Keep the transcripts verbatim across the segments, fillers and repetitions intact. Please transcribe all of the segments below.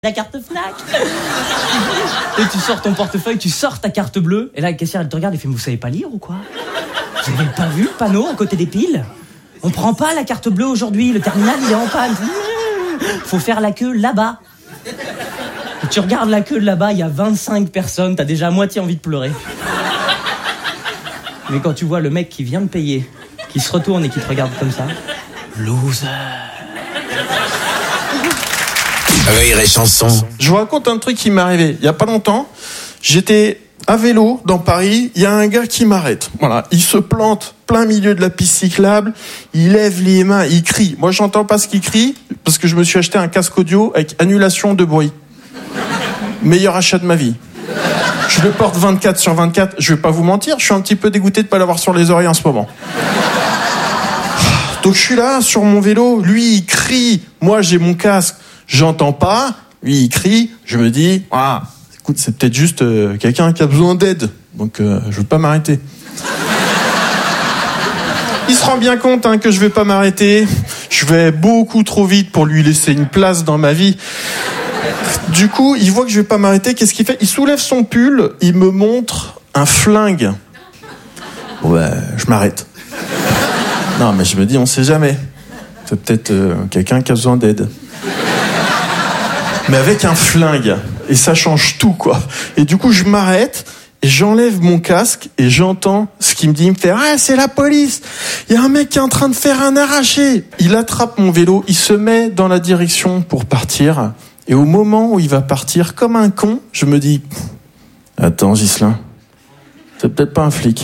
La carte Fnac. Et tu sors ton portefeuille, tu sors ta carte bleue, et là, la caissière, elle te regarde et fait, vous savez pas lire ou quoi? Vous avez pas vu le panneau à côté des piles? On prend pas la carte bleue aujourd'hui, le terminal, il est en panne. Faut faire la queue là-bas. Et tu regardes la queue là-bas, il y a vingt-cinq personnes, t'as déjà à moitié envie de pleurer. Mais quand tu vois le mec qui vient de payer, qui se retourne et qui te regarde comme ça, loser. Rire et chanson. Je vous raconte un truc qui m'est arrivé il y a pas longtemps. J'étais à vélo dans Paris, il y a un gars qui m'arrête. Voilà, il se plante plein milieu de la piste cyclable, il lève les mains, il crie. Moi, j'entends pas ce qu'il crie parce que je me suis acheté un casque audio avec annulation de bruit. Meilleur achat de ma vie. Je le porte vingt-quatre sur vingt-quatre, je vais pas vous mentir, je suis un petit peu dégoûté de pas l'avoir sur les oreilles en ce moment. Donc je suis là sur mon vélo, lui il crie, moi j'ai mon casque. J'entends pas, lui il crie, je me dis, ah, écoute, c'est peut-être juste euh, quelqu'un qui a besoin d'aide, donc euh, je veux pas m'arrêter. Il se rend bien compte hein, que je vais pas m'arrêter, je vais beaucoup trop vite pour lui laisser une place dans ma vie. Du coup, il voit que je vais pas m'arrêter, qu'est-ce qu'il fait? Il soulève son pull, il me montre un flingue. Ouais, je m'arrête. Non, mais je me dis, on sait jamais. C'est peut-être euh, quelqu'un qui a besoin d'aide. Mais avec un flingue. Et ça change tout, quoi. Et du coup, je m'arrête, et j'enlève mon casque, et j'entends ce qu'il me dit. Il me fait, ah, c'est la police. Il y a un mec qui est en train de faire un arraché. Il attrape mon vélo, il se met dans la direction pour partir. Et au moment où il va partir, comme un con, je me dis, attends, Ghislain, c'est peut-être pas un flic.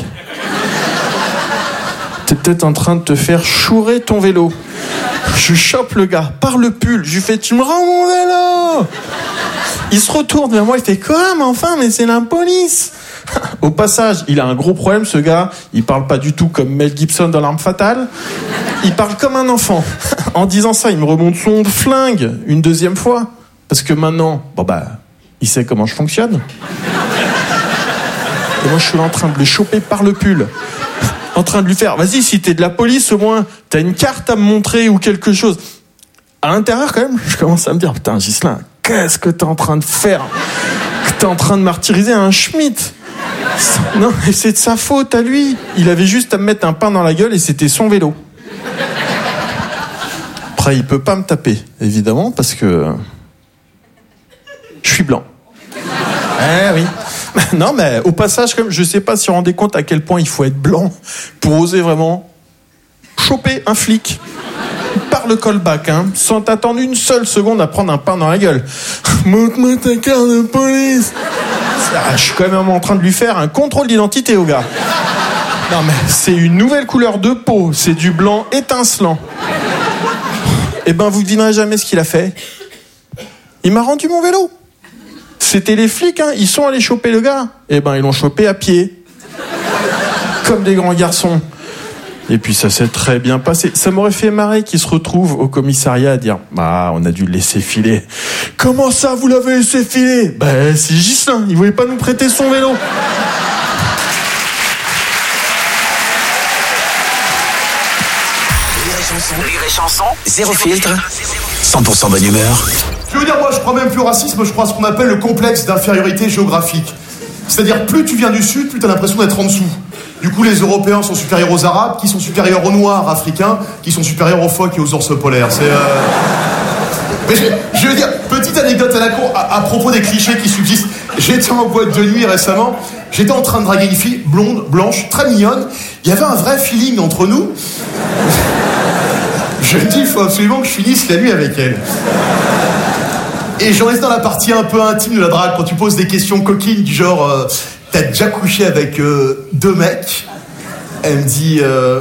T'es peut-être en train de te faire chourer ton vélo. Je chope le gars par le pull, je lui fais, tu me rends mon vélo? Il se retourne vers moi, il fait, quoi, mais enfin, mais c'est la police. Au passage, il a un gros problème, ce gars. Il parle pas du tout comme Mel Gibson dans L'Arme Fatale. Il parle comme un enfant. En disant ça, il me remonte son flingue une deuxième fois. Parce que maintenant, bon bah, il sait comment je fonctionne. Et moi, je suis là en train de le choper par le pull. En train de lui faire, vas-y, si t'es de la police, au moins, t'as une carte à me montrer ou quelque chose. À l'intérieur, quand même, je commence à me dire, putain, Ghislain, qu'est-ce que t'es en train de faire? Que t'es en train de martyriser un Schmitt? Non, et c'est de sa faute à lui. Il avait juste à me mettre un pain dans la gueule et c'était son vélo. Après, il peut pas me taper, évidemment, parce que je suis blanc. Eh oui. Non, mais au passage, comme je sais pas si vous vous rendez compte à quel point il faut être blanc pour oser vraiment choper un flic par le callback, hein, sans t'attendre une seule seconde à prendre un pain dans la gueule. Montre-moi ta carte de police. Ah, je suis quand même en train de lui faire un contrôle d'identité au gars. Non, mais c'est une nouvelle couleur de peau, c'est du blanc étincelant. Eh ben, vous ne devinerez jamais ce qu'il a fait. Il m'a rendu mon vélo. C'était les flics, hein. Ils sont allés choper le gars. Eh ben, ils l'ont chopé à pied. Comme des grands garçons. Et puis ça s'est très bien passé. Ça m'aurait fait marrer qu'ils se retrouvent au commissariat à dire, bah, on a dû le laisser filer. Comment ça, vous l'avez laissé filer? Bah, c'est Ghislain. Il voulait pas nous prêter son vélo. Rire et chanson, zéro filtre, cent pour cent bonne humeur. Je veux dire, moi, je crois même plus au racisme, je crois à ce qu'on appelle le complexe d'infériorité géographique. C'est-à-dire, plus tu viens du Sud, plus t'as l'impression d'être en dessous. Du coup, les Européens sont supérieurs aux Arabes, qui sont supérieurs aux Noirs africains, qui sont supérieurs aux phoques et aux ours polaires. C'est... Euh... Mais je, je veux dire, petite anecdote à la con, à, à propos des clichés qui subsistent. J'étais en boîte de nuit récemment, j'étais en train de draguer une fille, blonde, blanche, très mignonne. Il y avait un vrai feeling entre nous. Je me dis, il faut absolument que je finisse la nuit avec elle. Et j'en reste dans la partie un peu intime de la drague, quand tu poses des questions coquines du genre euh, t'as déjà couché avec euh, deux mecs? Elle me dit euh...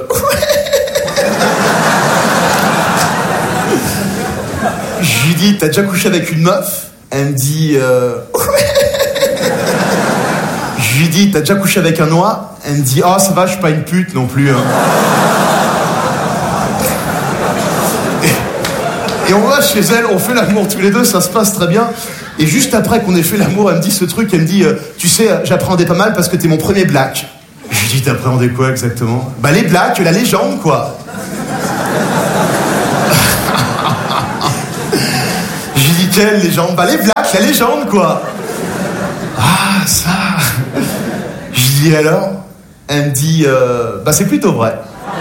Je lui dis, t'as déjà couché avec une meuf? Elle me dit euh... Je lui dis, t'as déjà couché avec un noir? Elle me dit, ah oh, ça va, je suis pas une pute non plus, hein. Et on va chez elle, on fait l'amour tous les deux, ça se passe très bien. Et juste après qu'on ait fait l'amour, elle me dit ce truc, elle me dit, euh, tu sais, j'appréhendais pas mal parce que t'es mon premier black. Je lui dis, t'appréhendais quoi exactement? Bah les blacks, la légende quoi. Je lui dis, Quelle légende? Bah les Blacks, la légende quoi. Ah ça. Je dis alors. Elle me dit, euh, bah c'est plutôt vrai.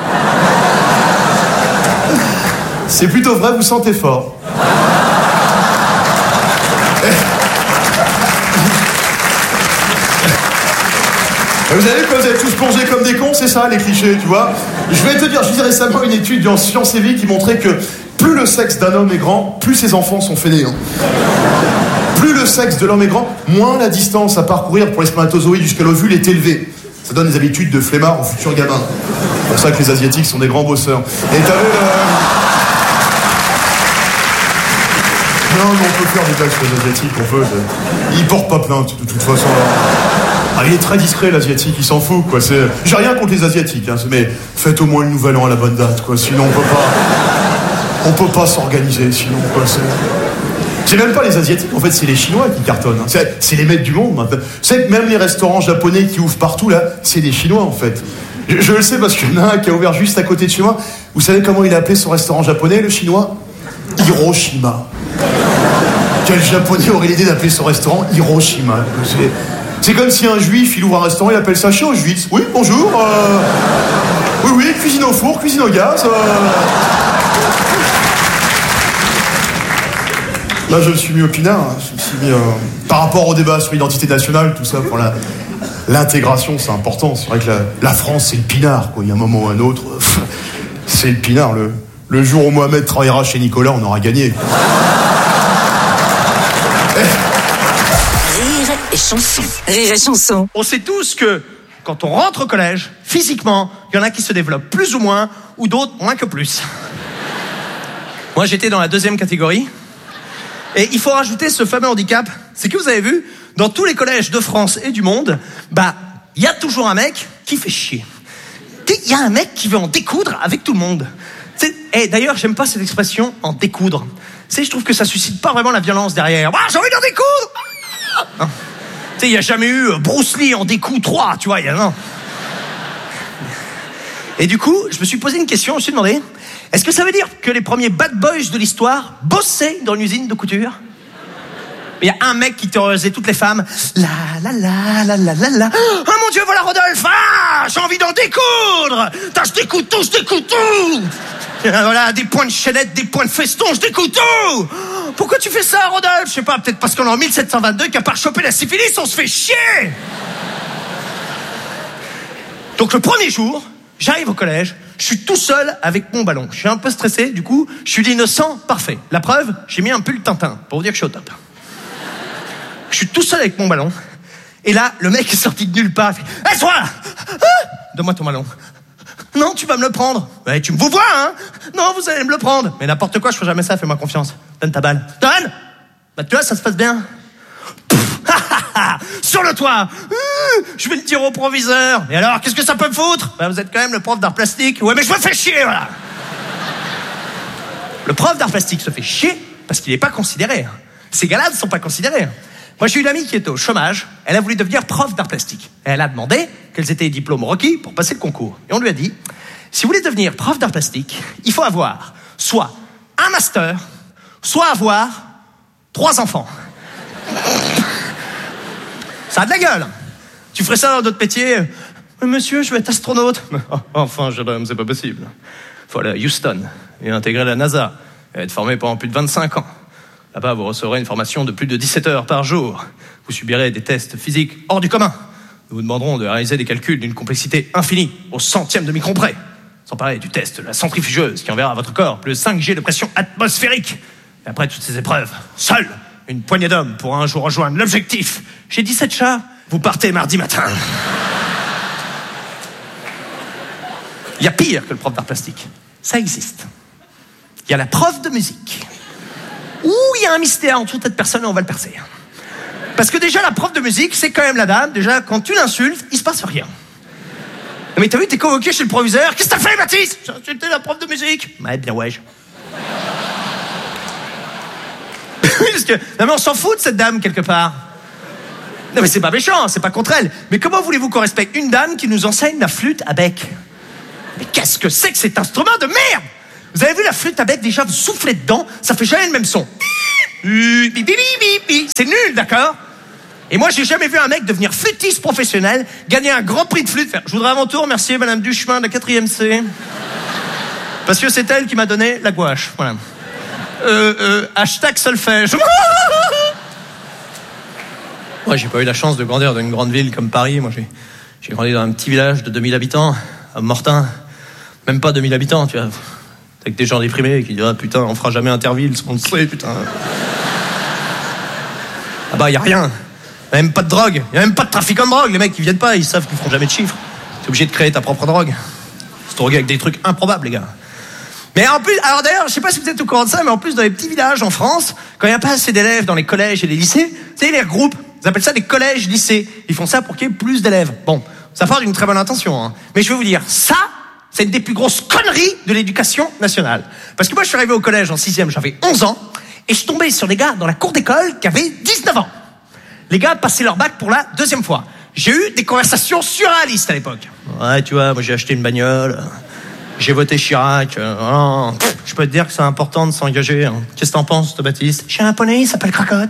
C'est plutôt vrai, vous sentez fort. Vous avez vu quand vous avez tous plongé comme des cons, c'est ça les clichés, tu vois. Je vais te dire, je disais récemment une étude en Sciences et Vie qui montrait que plus le sexe d'un homme est grand, plus ses enfants sont fainéants. Plus le sexe de l'homme est grand, moins la distance à parcourir pour les spermatozoïdes jusqu'à l'ovule est élevée. Ça donne des habitudes de flemmard aux futurs gamins. C'est pour ça que les Asiatiques sont des grands bosseurs. Et t'avais le... Non, mais on peut faire des blagues sur les Asiatiques, on peut. Ils portent pas plainte, de toute façon. Ah, il est très discret, l'Asiatique, il s'en fout, quoi. C'est... J'ai rien contre les Asiatiques, hein, mais faites au moins le nouvel an à la bonne date, quoi. Sinon, on peut pas... On peut pas s'organiser, sinon, quoi. C'est... C'est même pas les Asiatiques, en fait, c'est les Chinois qui cartonnent. Hein. C'est, c'est les maîtres du monde, maintenant. C'est même les restaurants japonais qui ouvrent partout, là, c'est des Chinois, en fait. Je, je le sais parce qu'il y en a un qui a ouvert juste à côté de chez moi. Vous savez comment il a appelé son restaurant japonais, le Chinois? Hiroshima. Quel Japonais aurait l'idée d'appeler son restaurant Hiroshima? C'est, c'est comme si un Juif, il ouvre un restaurant, il appelle ça chez Auschwitz. Oui, bonjour. Euh... Oui, oui, cuisine au four, cuisine au gaz. Euh... Là, je me suis mis au pinard. Hein. Je me suis mis, euh, par rapport au débat sur l'identité nationale, tout ça, pour la, l'intégration, c'est important. C'est vrai que la, la France, c'est le pinard, quoi. Il y a un moment ou un autre, pff, c'est le pinard. Le, le jour où Mohamed travaillera chez Nicolas, on aura gagné. Rire et chanson. Rire et chanson. On sait tous que quand on rentre au collège, physiquement, il y en a qui se développent plus ou moins, ou d'autres moins que plus. Moi, j'étais dans la deuxième catégorie. Et il faut rajouter ce fameux handicap, c'est que vous avez vu, dans tous les collèges de France et du monde, bah, il y a toujours un mec qui fait chier. Il y a un mec qui veut en découdre avec tout le monde. Et d'ailleurs, j'aime pas cette expression, en découdre. Tu sais, je trouve que ça suscite pas vraiment la violence derrière. Ah, j'ai envie d'en découdre! Tu sais, il n'y a jamais eu Bruce Lee en découp trois, tu vois, il y a non. Et du coup, je me suis posé une question, je me suis demandé, est-ce que ça veut dire que les premiers bad boys de l'histoire bossaient dans une usine de couture? Il y a un mec qui terrorisait toutes les femmes. La la la la la la la. Oh mon Dieu, voilà Rodolphe! Ah, j'ai envie d'en découdre! T'as, je découte tout, je découte tout! Voilà, des points de chaînette, des points de feston, je découte tout! Pourquoi tu fais ça, Rodolphe? Je sais pas, peut-être parce qu'on est en mille sept cent vingt-deux qu'à part choper la syphilis, on se fait chier! Donc le premier jour, j'arrive au collège, je suis tout seul avec mon ballon. Je suis un peu stressé, du coup, je suis l'innocent parfait. La preuve, j'ai mis un pull Tintin, pour vous dire que je suis au top. Je suis tout seul avec mon ballon, et là, le mec est sorti de nulle part, il fait « Hey, toi là ah, donne-moi ton ballon. » Non, tu vas me le prendre. Ouais, tu me vous vois, hein? Non, vous allez me le prendre. Mais n'importe quoi, je ferai jamais ça, fais-moi confiance. Donne ta balle. Donne! Bah, tu vois, ça se passe bien. Sur le toit. Mmh, je vais le dire au proviseur. Et alors, qu'est-ce que ça peut me foutre? Bah, vous êtes quand même le prof d'art plastique. Ouais, mais je me fais chier, voilà. Le prof d'art plastique se fait chier parce qu'il n'est pas considéré. Ces gars-là ne sont pas considérés. Moi, j'ai une amie qui était au chômage. Elle a voulu devenir prof d'art plastique. Et elle a demandé quels étaient les diplômes requis pour passer le concours. Et on lui a dit, si vous voulez devenir prof d'art plastique, il faut avoir soit un master, soit avoir trois enfants. Ça a de la gueule. Tu ferais ça dans d'autres métiers? Monsieur, je veux être astronaute. Enfin, jeune homme, c'est pas possible. Faut aller à Houston et intégrer la NASA et être formé pendant plus de vingt-cinq ans. Là-bas, vous recevrez une formation de plus de dix-sept heures par jour. Vous subirez des tests physiques hors du commun. Nous vous demanderons de réaliser des calculs d'une complexité infinie, au centième de micron près. Sans parler du test de la centrifugeuse qui enverra à votre corps plus de cinq G de pression atmosphérique. Et après toutes ces épreuves, seule une poignée d'hommes pourra un jour rejoindre l'objectif. J'ai dix-sept chats, vous partez mardi matin. Il y a pire que le prof d'art plastique. Ça existe. Il y a la prof de musique. Ouh, il y a un mystère entre cette personne et on va le percer. Parce que déjà, la prof de musique, c'est quand même la dame. Déjà, quand tu l'insultes, il se passe rien. Mais t'as vu, t'es convoqué chez le proviseur. Qu'est-ce que t'as fait, Mathis? J'ai insulté la prof de musique. Ouais, bien ouais. Oui, parce que... Non, mais on s'en fout de cette dame, quelque part. Non, mais c'est pas méchant, c'est pas contre elle. Mais comment voulez-vous qu'on respecte une dame qui nous enseigne la flûte à bec? Mais qu'est-ce que c'est que cet instrument de merde? Vous avez vu la flûte à bec, déjà, vous soufflez dedans, ça fait jamais le même son. Bi, bi, bi, bi, bi. C'est nul, d'accord? Et moi, j'ai jamais vu un mec devenir flûtiste professionnel, gagner un grand prix de flûte, faire « Je voudrais à mon tour remercier Madame Duchemin de la quatrième C. Parce que c'est elle qui m'a donné la gouache. » Voilà. Euh, euh, hashtag solfège. Moi, j'ai pas eu la chance de grandir dans une grande ville comme Paris. Moi, j'ai, j'ai grandi dans un petit village de deux mille habitants, à Mortain. Même pas deux mille habitants, tu vois. Avec des gens déprimés qui disent « Ah putain, on fera jamais Interville, on le sait, putain. » Ah bah, y a rien. Il n'y a même pas de drogue, il n'y a même pas de trafic en drogue. Les mecs, ils viennent pas, ils savent qu'ils feront jamais de chiffres. T'es obligé de créer ta propre drogue. Se droguer avec des trucs improbables, les gars. Mais en plus, alors d'ailleurs, je sais pas si vous êtes au courant de ça, mais en plus, dans les petits villages en France, quand il n'y a pas assez d'élèves dans les collèges et les lycées, tu sais, les regroupent. Ils appellent ça des collèges-lycées. Ils font ça pour qu'il y ait plus d'élèves. Bon, ça part d'une très bonne intention, hein. Mais je vais vous dire, ça, c'est une des plus grosses conneries de l'éducation nationale. Parce que moi, je suis arrivé au collège en sixième, j'avais onze ans, et je suis tombé sur des gars dans la cour d'école qui avaient dix-neuf ans. Les gars passaient leur bac pour la deuxième fois. J'ai eu des conversations surréalistes à l'époque. Ouais, tu vois, moi j'ai acheté une bagnole, j'ai voté Chirac. Euh, oh, je peux te dire que c'est important de s'engager. Hein. Qu'est-ce que t'en penses, toi, Baptiste? J'ai un poney, il s'appelle Cracotte.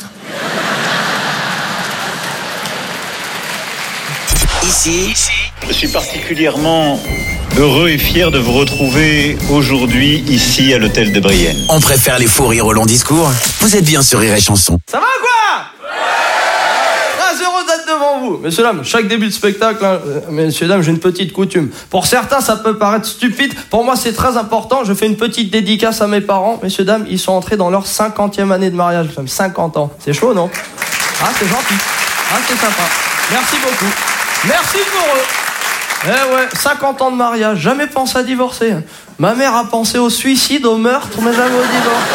Ici, je suis particulièrement heureux et fier de vous retrouver aujourd'hui ici à l'hôtel de Brienne. on préfère les fous rires au long discours. Vous êtes bien sur Rire et Chanson. Ça va quoi? Ah, zéro date devant vous. Messieurs, dames, chaque début de spectacle, hein, euh, messieurs, dames, j'ai une petite coutume. Pour certains, ça peut paraître stupide. Pour moi, c'est très important. Je fais une petite dédicace à mes parents. Messieurs, dames, ils sont entrés dans leur cinquantième année de mariage. Même cinquante ans. C'est chaud, non? Ah, c'est gentil. Ah, c'est sympa. Merci beaucoup. Merci pour eux. Eh ouais, cinquante ans de mariage. Jamais pensé à divorcer. Ma mère a pensé au suicide, au meurtre, mais jamais au divorce.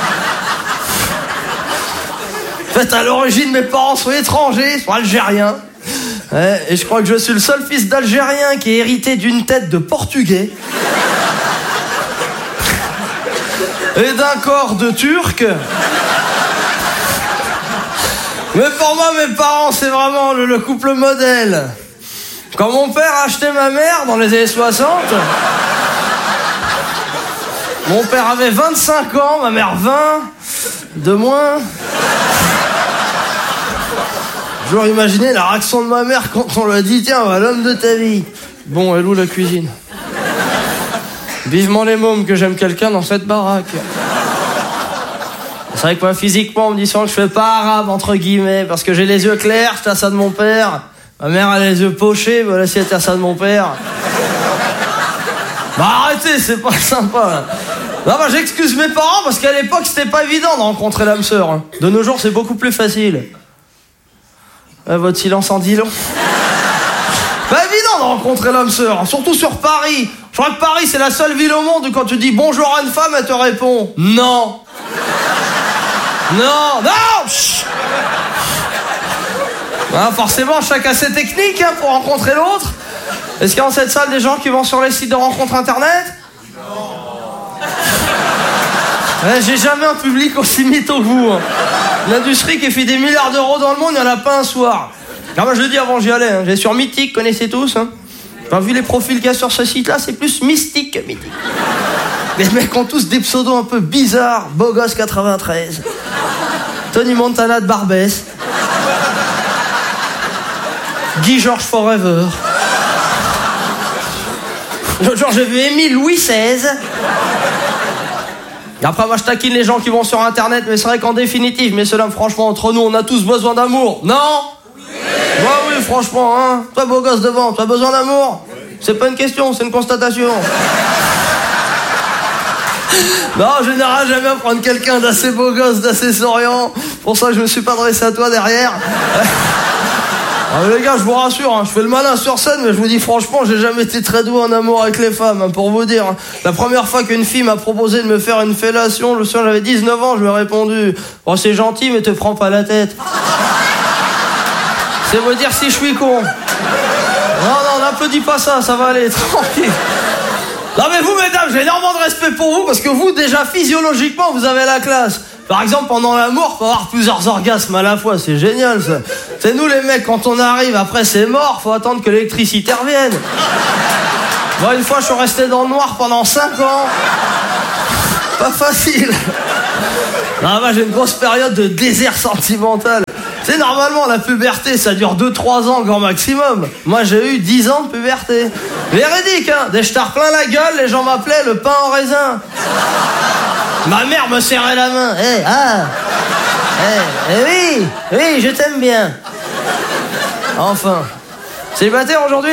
En fait, à l'origine, mes parents sont étrangers, sont algériens. Ouais, et je crois que je suis le seul fils d'Algérien qui est hérité d'une tête de Portugais. Et d'un corps de Turc. Mais pour moi, mes parents, c'est vraiment le, le couple modèle. Quand mon père a acheté ma mère dans les années soixante, mon père avait vingt-cinq ans, ma mère vingt, de moins. J'aurais imaginé la réaction de ma mère quand on lui a dit « Tiens, va l'homme de ta vie ». Bon, elle est où la cuisine? Vivement les mômes que j'aime quelqu'un dans cette baraque. C'est vrai que moi, physiquement, on me dit souvent que je fais pas arabe, entre guillemets, parce que j'ai les yeux clairs, j'étais à ça de mon père. Ma mère a les yeux pochés, voilà si elle était à ça de mon père. Bah arrêtez, c'est pas sympa. Là. Non, bah j'excuse mes parents, parce qu'à l'époque, c'était pas évident de rencontrer l'âme sœur. Hein. De nos jours, c'est beaucoup plus facile. Ah, votre silence en dit long. Pas évident de rencontrer l'âme sœur, surtout sur Paris. Je crois que Paris, c'est la seule ville au monde où quand tu dis bonjour à une femme, elle te répond non. Non, non. Chut. Ah, forcément, chacun ses techniques hein, pour rencontrer l'autre. Est-ce qu'il y a dans cette salle des gens qui vont sur les sites de rencontres internet? Non. Ouais, j'ai jamais un public aussi mytho que vous. Hein. L'industrie qui fait des milliards d'euros dans le monde, il n'y en a pas un soir. Alors moi je le dis avant j'y allais, hein. J'allais sur Mythique, connaissez tous. Hein. Enfin, vu les profils qu'il y a sur ce site-là, c'est plus mystique que mythique. Les mecs ont tous des pseudos un peu bizarres. Beau gosse quatre-vingt-treize. Tony Montana de Barbès. Guy Georges Forever. L'autre jour j'ai vu Émile Louis seize. Et après moi je taquine les gens qui vont sur internet, mais c'est vrai qu'en définitive, messieurs dames, franchement, entre nous, on a tous besoin d'amour. Non? Oui. Bah oui, franchement, hein. Toi beau gosse devant, tu as besoin d'amour? C'est pas une question, c'est une constatation. Non, en général, j'aime bien prendre quelqu'un d'assez beau gosse, d'assez souriant. Pour ça, je me suis pas dressé à toi derrière. Ah, les gars, je vous rassure, hein, je fais le malin sur scène, mais je vous dis franchement, j'ai jamais été très doux en amour avec les femmes, hein, pour vous dire. Hein. La première fois qu'une fille m'a proposé de me faire une fellation, je me souviens, j'avais dix-neuf ans, je lui ai répondu « Oh, c'est gentil, mais te prends pas la tête. » C'est vous dire si je suis con. Non, non, n'applaudis pas ça, ça va aller, tranquille. Non mais vous, mesdames, j'ai énormément de respect pour vous, parce que vous, déjà, physiologiquement, vous avez la classe. Par exemple, pendant l'amour, faut avoir plusieurs orgasmes à la fois, c'est génial ça. C'est nous les mecs, quand on arrive, après c'est mort, faut attendre que l'électricité revienne. Moi, une fois, je suis resté dans le noir pendant cinq ans. Pas facile. Non, moi j'ai une grosse période de désert sentimental. C'est normalement la puberté, ça dure deux trois ans grand maximum. Moi j'ai eu dix ans de puberté. Véridique, hein. Dès que je t'ai replein la gueule, les gens m'appelaient le pain en raisin. Ma mère me serrait la main. Eh, hey, ah Eh, hey, oui, oui, je t'aime bien. Enfin. Célibataire aujourd'hui?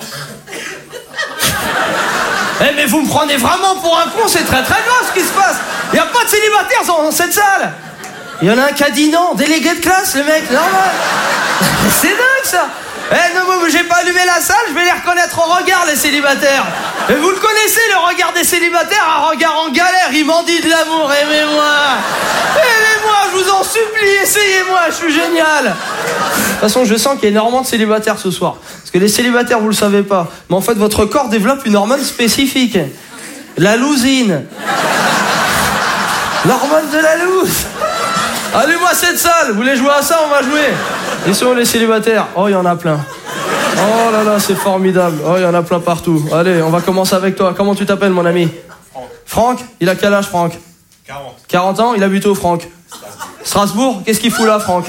Eh mais vous me prenez vraiment pour un con, c'est très très grave ce qui se passe. Il n'y a pas de célibataires dans cette salle. Il y en a un qui a dit non, délégué de classe, le mec, normal. C'est dingue ça. Eh non, moi j'ai pas allumé la salle, je vais les reconnaître au regard les célibataires. Et vous le connaissez, le regard des célibataires, un regard en galère, il m'en dit de l'amour, aimez-moi. Aimez-moi, je vous en supplie, essayez-moi, je suis génial. De toute façon, je sens qu'il y a énormément de célibataires ce soir. Parce que les célibataires, vous le savez pas, mais en fait, votre corps développe une hormone spécifique. La lousine. L'hormone de la loose. Allez-moi cette salle. Vous voulez jouer à ça? On va jouer. Ils sont les célibataires. Oh, il y en a plein. Oh là là, c'est formidable. Oh, il y en a plein partout. Allez, on va commencer avec toi. Comment tu t'appelles, mon ami? Franck. Franck? Il a quel âge, Franck? quarante. quarante ans? Il habite où, Franck? Strasbourg. Strasbourg? Qu'est-ce qu'il fout là, Franck?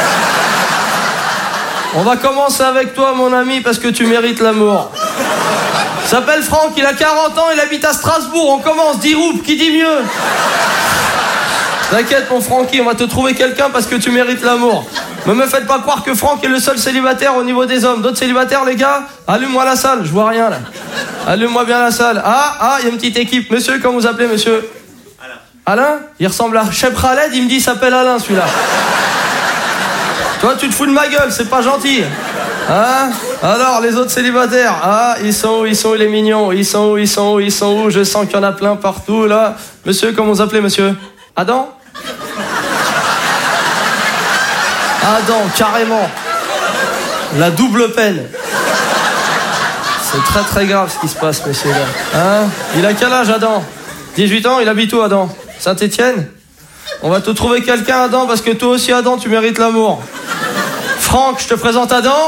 On va commencer avec toi, mon ami, parce que tu mérites l'amour. Il s'appelle Franck, il a quarante ans, il habite à Strasbourg. On commence, dix roupes, qui dit mieux? T'inquiète, mon Francky, on va te trouver quelqu'un parce que tu mérites l'amour. Ne me faites pas croire que Franck est le seul célibataire au niveau des hommes. D'autres célibataires, les gars? Allume-moi la salle, je vois rien là. Allume-moi bien la salle. Ah, ah, il y a une petite équipe. Monsieur, comment vous appelez, monsieur? Alain. Alain? Il ressemble à Cheb Khaled, il me dit il s'appelle Alain, celui-là. Toi, tu te fous de ma gueule, c'est pas gentil. Hein? Alors, les autres célibataires, ah, ils sont où, ils sont où les mignons? Ils sont où, ils sont où, ils sont où? Je sens qu'il y en a plein partout, là. Monsieur, comment vous appelez, monsieur? Adam? Adam, carrément. La double peine. C'est très très grave ce qui se passe, messieurs là. Hein? Il a quel âge, Adam? dix-huit ans, il habite où, Adam? Saint-Étienne? On va te trouver quelqu'un, Adam, parce que toi aussi, Adam, tu mérites l'amour. Franck, je te présente Adam.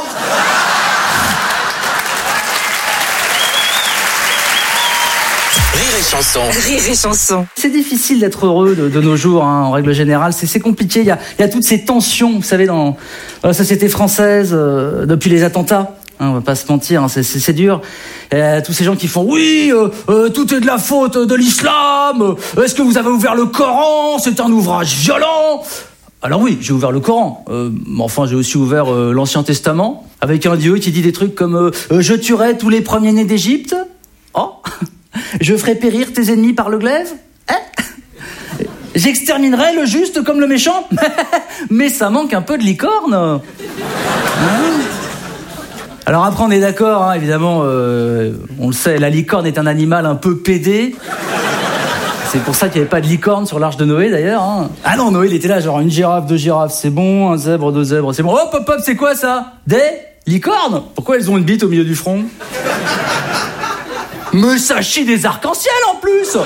Rire et chanson. Rire et chanson. C'est difficile d'être heureux de, de nos jours, hein, en règle générale. C'est, c'est compliqué. Il y a, il y a toutes ces tensions, vous savez, dans la société française euh, depuis les attentats. Hein, on va pas se mentir, hein, c'est, c'est, c'est dur. Euh, tous ces gens qui font oui, euh, euh, tout est de la faute de l'islam. Est-ce que vous avez ouvert le Coran? C'est un ouvrage violent. Alors oui, j'ai ouvert le Coran. Euh, mais enfin, j'ai aussi ouvert euh, l'Ancien Testament avec un Dieu qui dit des trucs comme euh, euh, je tuerai tous les premiers-nés d'Égypte. Oh. Je ferai périr tes ennemis par le glaive. Hein? J'exterminerai le juste comme le méchant. Mais ça manque un peu de licorne. Hein? Alors après, on est d'accord, hein, évidemment, euh, on le sait, la licorne est un animal un peu pédé. C'est pour ça qu'il n'y avait pas de licorne sur l'arche de Noé, d'ailleurs. Hein. Ah non, Noé, il était là, genre une girafe, deux girafes, c'est bon, un zèbre, deux zèbres, c'est bon. Hop, hop, hop, c'est quoi ça? Des licornes? Pourquoi elles ont une bite au milieu du front? Mais ça chie des arcs-en-ciel en plus.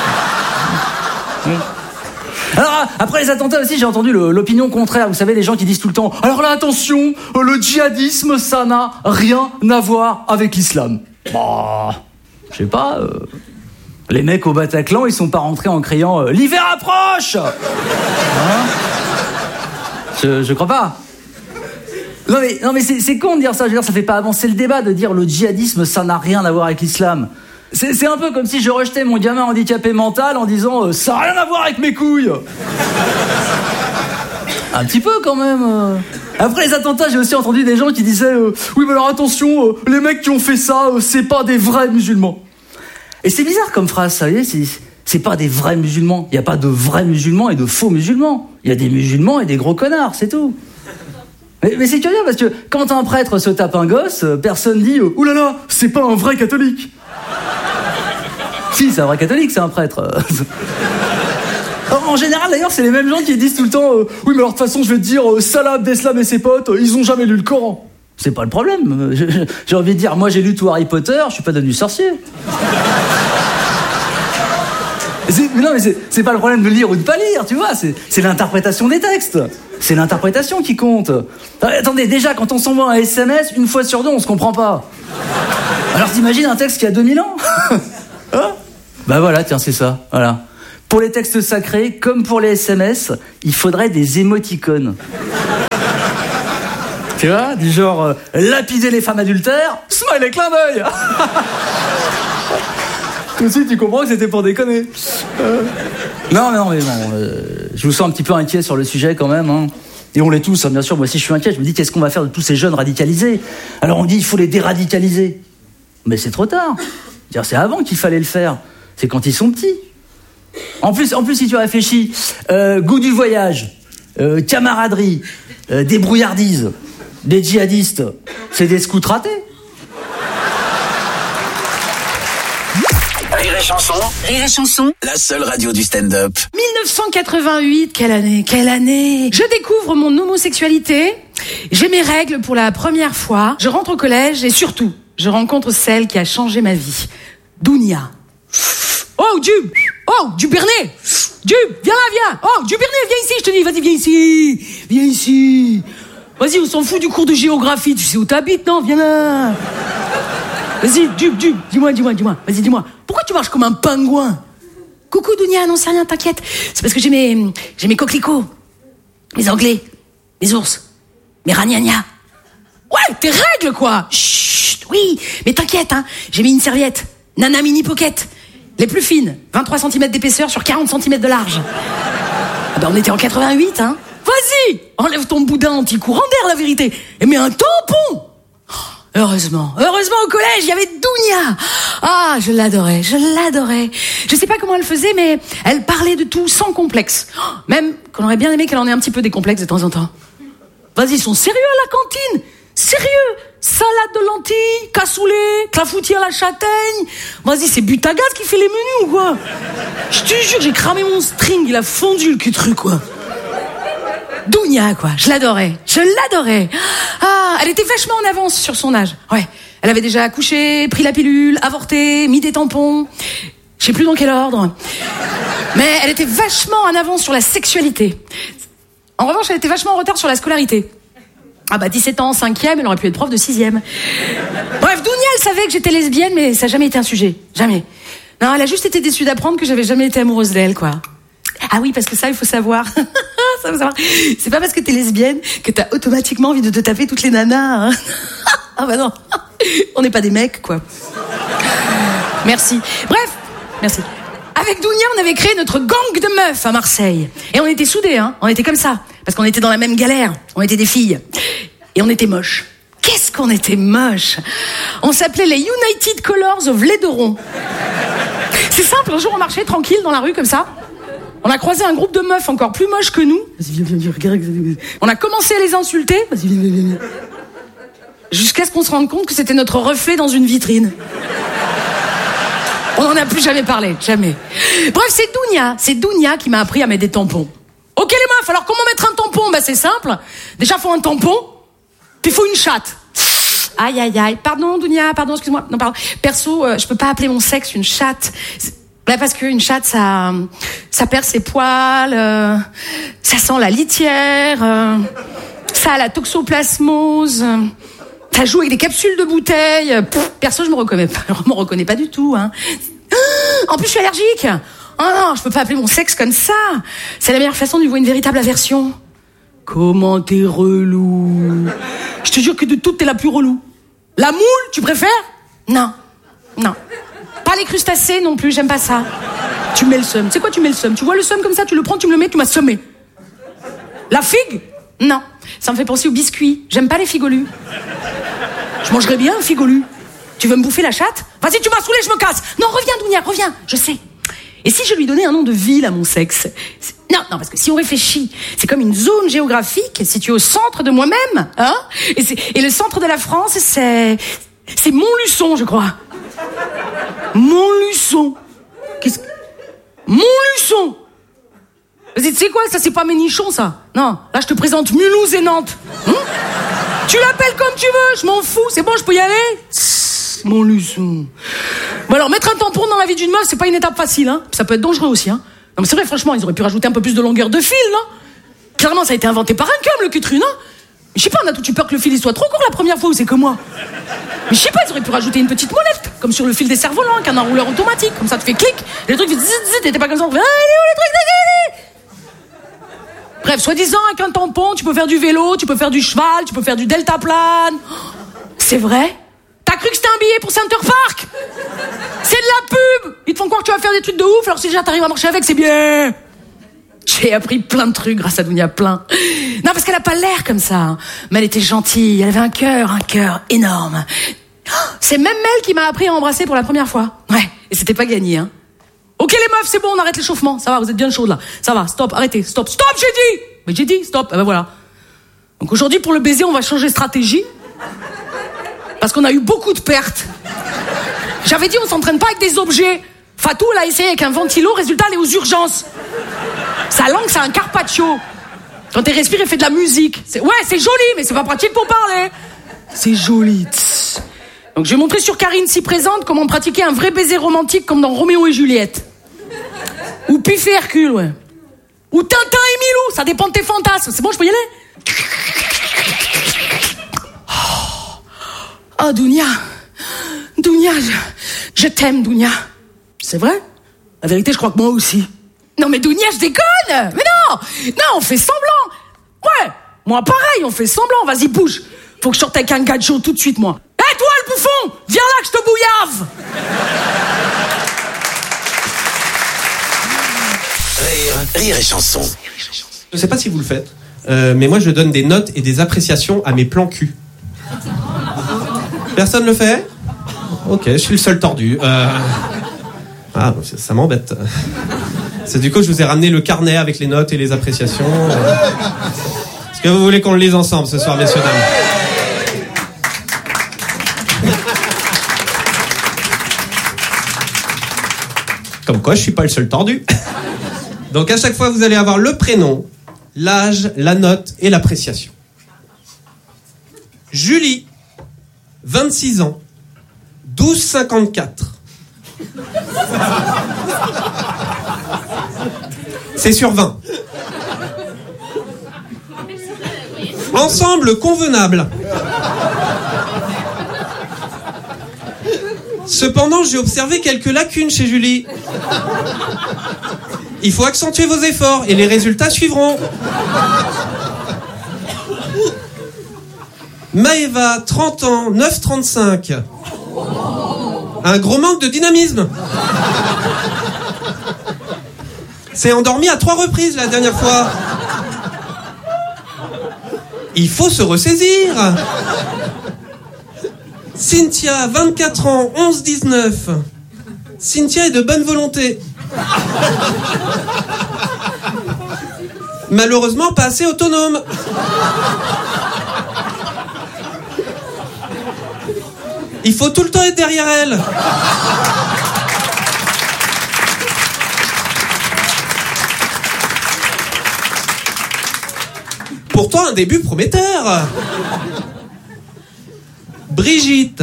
Alors, après les attentats aussi, j'ai entendu le, l'opinion contraire. Vous savez, les gens qui disent tout le temps « Alors là, attention, le djihadisme, ça n'a rien à voir avec l'islam. » Bah, je sais pas... Euh, les mecs au Bataclan, ils sont pas rentrés en criant euh, « L'hiver approche !» Hein? Je, je crois pas. Non mais, non mais c'est, c'est con de dire ça, je veux dire, ça fait pas avancer le débat de dire le djihadisme, ça n'a rien à voir avec l'islam. C'est, c'est un peu comme si je rejetais mon gamin handicapé mental en disant euh, ça n'a rien à voir avec mes couilles. Un petit peu quand même. Euh. Après les attentats, j'ai aussi entendu des gens qui disaient euh, oui mais alors attention, euh, les mecs qui ont fait ça, euh, c'est pas des vrais musulmans. Et c'est bizarre comme phrase, ça, vous voyez, c'est, c'est pas des vrais musulmans. Il y a pas de vrais musulmans et de faux musulmans. Il y a des musulmans et des gros connards, c'est tout. Mais, mais c'est curieux parce que quand un prêtre se tape un gosse, personne dit « Ouh là là, c'est pas un vrai catholique !» Si, c'est un vrai catholique, c'est un prêtre. En général, d'ailleurs, c'est les mêmes gens qui disent tout le temps euh, « Oui, mais alors de toute façon, je vais te dire, euh, Salah Abdeslam et ses potes, euh, ils ont jamais lu le Coran. » C'est pas le problème. J'ai envie de dire, moi j'ai lu tout Harry Potter, je suis pas devenu sorcier. C'est, non, mais c'est, c'est pas le problème de lire ou de pas lire, tu vois, c'est, c'est l'interprétation des textes. C'est l'interprétation qui compte. Attendez, déjà, quand on s'envoie un S M S, une fois sur deux, on se comprend pas. Alors t'imagines un texte qui a deux mille ans? Hein? Bah voilà, tiens, c'est ça, voilà. Pour les textes sacrés, comme pour les S M S, il faudrait des émoticônes. Tu vois, du genre euh, lapider les femmes adultères, smile et clin d'œil. Tout de suite, tu comprends que c'était pour déconner. Euh... Non, non, mais bon, euh, je vous sens un petit peu inquiet sur le sujet quand même. Hein. Et on l'est tous, hein, bien sûr. Moi aussi, je suis inquiet. Je me dis, qu'est-ce qu'on va faire de tous ces jeunes radicalisés? Alors on dit, il faut les déradicaliser. Mais c'est trop tard. C'est avant qu'il fallait le faire. C'est quand ils sont petits. En plus, en plus si tu réfléchis, euh, goût du voyage, euh, camaraderie, euh, débrouillardise, des djihadistes, c'est des scouts ratés. Rire et chanson. Rire et chanson. La seule radio du stand-up. dix-neuf cent quatre-vingt-huit, quelle année, quelle année. Je découvre mon homosexualité, j'ai mes règles pour la première fois, je rentre au collège et surtout, je rencontre celle qui a changé ma vie, Dounia. Oh, Dub, oh, Dubernay, Dub, viens là, viens. Oh, Dubernay, viens ici, je te dis, vas-y, viens ici, viens ici. Vas-y, on s'en fout du cours de géographie, tu sais où t'habites, non? Viens là. Vas-y, Dub, Dub, dis-moi, dis-moi, dis-moi, vas-y, dis-moi. Pourquoi tu marches comme un pingouin? Coucou, Dounia, non, c'est rien, t'inquiète. C'est parce que j'ai mes, j'ai mes coquelicots, mes anglais, mes ours, mes ragnagnas. Ouais, tes règles, quoi. Chut, oui, mais t'inquiète, hein, j'ai mis une serviette, Nana Mini Pocket. Les plus fines, vingt-trois centimètres d'épaisseur sur quarante centimètres de large. Ah ben on était en quatre-vingt-huit, hein. Vas-y, enlève ton boudin anti-courant d'air, la vérité. Et mets un tampon. Heureusement, heureusement au collège, il y avait Dounia. Ah, je l'adorais, je l'adorais. Je sais pas comment elle faisait, mais elle parlait de tout sans complexe. Même qu'on aurait bien aimé qu'elle en ait un petit peu des complexes de temps en temps. Vas-y, ils sont sérieux à la cantine. Sérieux. Salade de lentilles, cassoulet, clafoutis à la châtaigne. Vas-y, c'est Butagaz qui fait les menus ou quoi? Je te jure, j'ai cramé mon string, il a fondu le cul-truc, quoi. Dounia, quoi, je l'adorais, je l'adorais. Ah, elle était vachement en avance sur son âge. Ouais, elle avait déjà accouché, pris la pilule, avorté, mis des tampons. Je sais plus dans quel ordre. Mais elle était vachement en avance sur la sexualité. En revanche, elle était vachement en retard sur la scolarité. Ah bah dix-sept ans en cinquième, elle aurait pu être prof de sixième. Bref, Dounia, elle savait que j'étais lesbienne, mais ça n'a jamais été un sujet. Jamais. Non, elle a juste été déçue d'apprendre que j'avais jamais été amoureuse d'elle, quoi. Ah oui, parce que ça, il faut savoir. ça, faut savoir. C'est pas parce que t'es lesbienne que t'as automatiquement envie de te taper toutes les nanas. Hein. Ah bah non. On n'est pas des mecs, quoi. Merci. Bref, merci. Avec Dounia, on avait créé notre gang de meufs à Marseille. Et on était soudés, hein. On était comme ça. Parce qu'on était dans la même galère. On était des filles. Et on était moches. Qu'est-ce qu'on était moches. On s'appelait les United Colors of Laideron. C'est simple, un jour on marchait tranquille dans la rue comme ça. On a croisé un groupe de meufs encore plus moches que nous. Vas-y, viens, viens, viens, regarde. On a commencé à les insulter. Vas-y, viens, viens, viens. Jusqu'à ce qu'on se rende compte que c'était notre reflet dans une vitrine. On n'en a plus jamais parlé, jamais. Bref, c'est Dounia, c'est Dounia qui m'a appris à mettre des tampons. Ok les meufs, alors comment mettre un tampon? Bah c'est simple. Déjà faut un tampon, puis faut une chatte. Aïe aïe aïe. Pardon Dounia, pardon, excuse-moi. Non pardon. Perso, euh, je peux pas appeler mon sexe une chatte. Bah parce qu'une chatte, ça, ça perd ses poils, euh, ça sent la litière, euh, ça a la toxoplasmose. Euh, Ça joue avec des capsules de bouteilles. Pff, perso, je me reconnais pas. Je me reconnais pas du tout. Hein. En plus, je suis allergique. Oh non, je peux pas appeler mon sexe comme ça. C'est la meilleure façon de lui voir une véritable aversion. Comment t'es relou. Je te jure que de toutes, t'es la plus relou. La moule, tu préfères? Non. Non. Pas les crustacés non plus, j'aime pas ça. Tu mets le seum. Tu sais quoi, tu mets le seum? Tu vois le seum comme ça, tu le prends, tu me le mets, tu m'as semé. La figue? Non. Ça me fait penser aux biscuits. J'aime pas les figolus. Je mangerais bien un figolu. Tu veux me bouffer la chatte? Vas-y, tu m'as saoulé, je me casse. Non, reviens, Dounia, reviens. Je sais. Et si je lui donnais un nom de ville à mon sexe? Non, non, parce que si on réfléchit, c'est comme une zone géographique située au centre de moi-même, hein? Et, c'est, et le centre de la France, c'est... c'est Montluçon, je crois. Montluçon. Qu'est-ce que... Montluçon. Tu sais quoi, ça c'est pas mes nichons, ça. Non, là je te présente Mulhouse et Nantes. Hum? Tu l'appelles comme tu veux, je m'en fous. C'est bon, je peux y aller? Montluçon. Bon alors, mettre un tampon dans la vie d'une meuf, c'est pas une étape facile, hein. Ça peut être dangereux aussi, hein. Non mais c'est vrai, franchement, ils auraient pu rajouter un peu plus de longueur de fil, non? Clairement, ça a été inventé par un cum, le cul-tru, non? Je sais pas, on a tout eu peur que le fil il soit trop court la première fois, ou c'est que moi? Mais je sais pas, ils auraient pu rajouter une petite molette. comme sur le fil des cerfs-volants, qu'un enrouleur automatique. Comme ça, tu fais clic, et le truc fait zit zit, t'étais pas comme ça, on fait, ah, il est où le truc de gagner? Bref, soi-disant, avec un tampon, tu peux faire du vélo, tu peux faire du cheval, tu peux faire du deltaplane. C'est vrai? T'as cru que c'était un billet pour Center Park? C'est de la pub! Ils te font croire que tu vas faire des trucs de ouf, alors si déjà t'arrives à marcher avec, c'est bien! J'ai appris plein de trucs grâce à Dounia, plein. Non, parce qu'elle a pas l'air comme ça, hein. Mais elle était gentille, elle avait un cœur, un cœur énorme. C'est même Mel qui m'a appris à embrasser pour la première fois. Ouais, et c'était pas gagné, hein. Ok les meufs, c'est bon, on arrête l'échauffement. Ça va, vous êtes bien chaudes là. Ça va, stop, arrêtez, stop, stop, j'ai dit! Mais j'ai dit, stop, eh ben voilà. Donc aujourd'hui, pour le baiser, on va changer de stratégie. Parce qu'on a eu beaucoup de pertes. J'avais dit, on s'entraîne pas avec des objets. Fatou, elle a essayé avec un ventilo, résultat, elle est aux urgences. Sa langue, c'est un carpaccio. Quand elle respire, elle fait de la musique. C'est... Ouais, c'est joli, mais c'est pas pratique pour parler. C'est joli. Tss. Donc j'ai montré sur Karine, si présente, comment pratiquer un vrai baiser romantique comme dans Roméo et Juliette. Ou Pif et Hercule, ouais. Ou Tintin et Milou, ça dépend de tes fantasmes. C'est bon, je peux y aller? Oh, Dounia. Dounia, je, je t'aime, Dounia. C'est vrai? La vérité, je crois que moi aussi. Non mais Dounia, je déconne! Mais non! Non, on fait semblant! Ouais! Moi pareil, on fait semblant, vas-y bouge! Faut que je sorte avec un gadjo tout de suite, moi. Hé hey, toi le bouffon! Viens là que je te bouillave! Rire, rire et chanson. Je sais pas si vous le faites, euh, mais moi je donne des notes et des appréciations à mes plans cul. Personne le fait? Ok, je suis le seul tordu. Euh... Ah, ça, ça m'embête. C'est du coup, je vous ai ramené le carnet avec les notes et les appréciations. Est-ce que vous voulez qu'on le lise ensemble ce soir, messieurs, dames? Comme quoi, je suis pas le seul tordu. Donc, à chaque fois, vous allez avoir le prénom, l'âge, la note et l'appréciation. Julie, vingt-six ans, douze cinquante-quatre. C'est sur vingt. Ensemble convenable. Cependant, j'ai observé quelques lacunes chez Julie. Il faut accentuer vos efforts et les résultats suivront. Maëva, trente ans, neuf trente-cinq. Un gros manque de dynamisme. C'est endormi à trois reprises la dernière fois. Il faut se ressaisir. Cynthia, vingt-quatre ans, onze dix-neuf. Cynthia est de bonne volonté. Malheureusement, pas assez autonome. Il faut tout le temps être derrière elle. Pourtant, un début prometteur. Brigitte.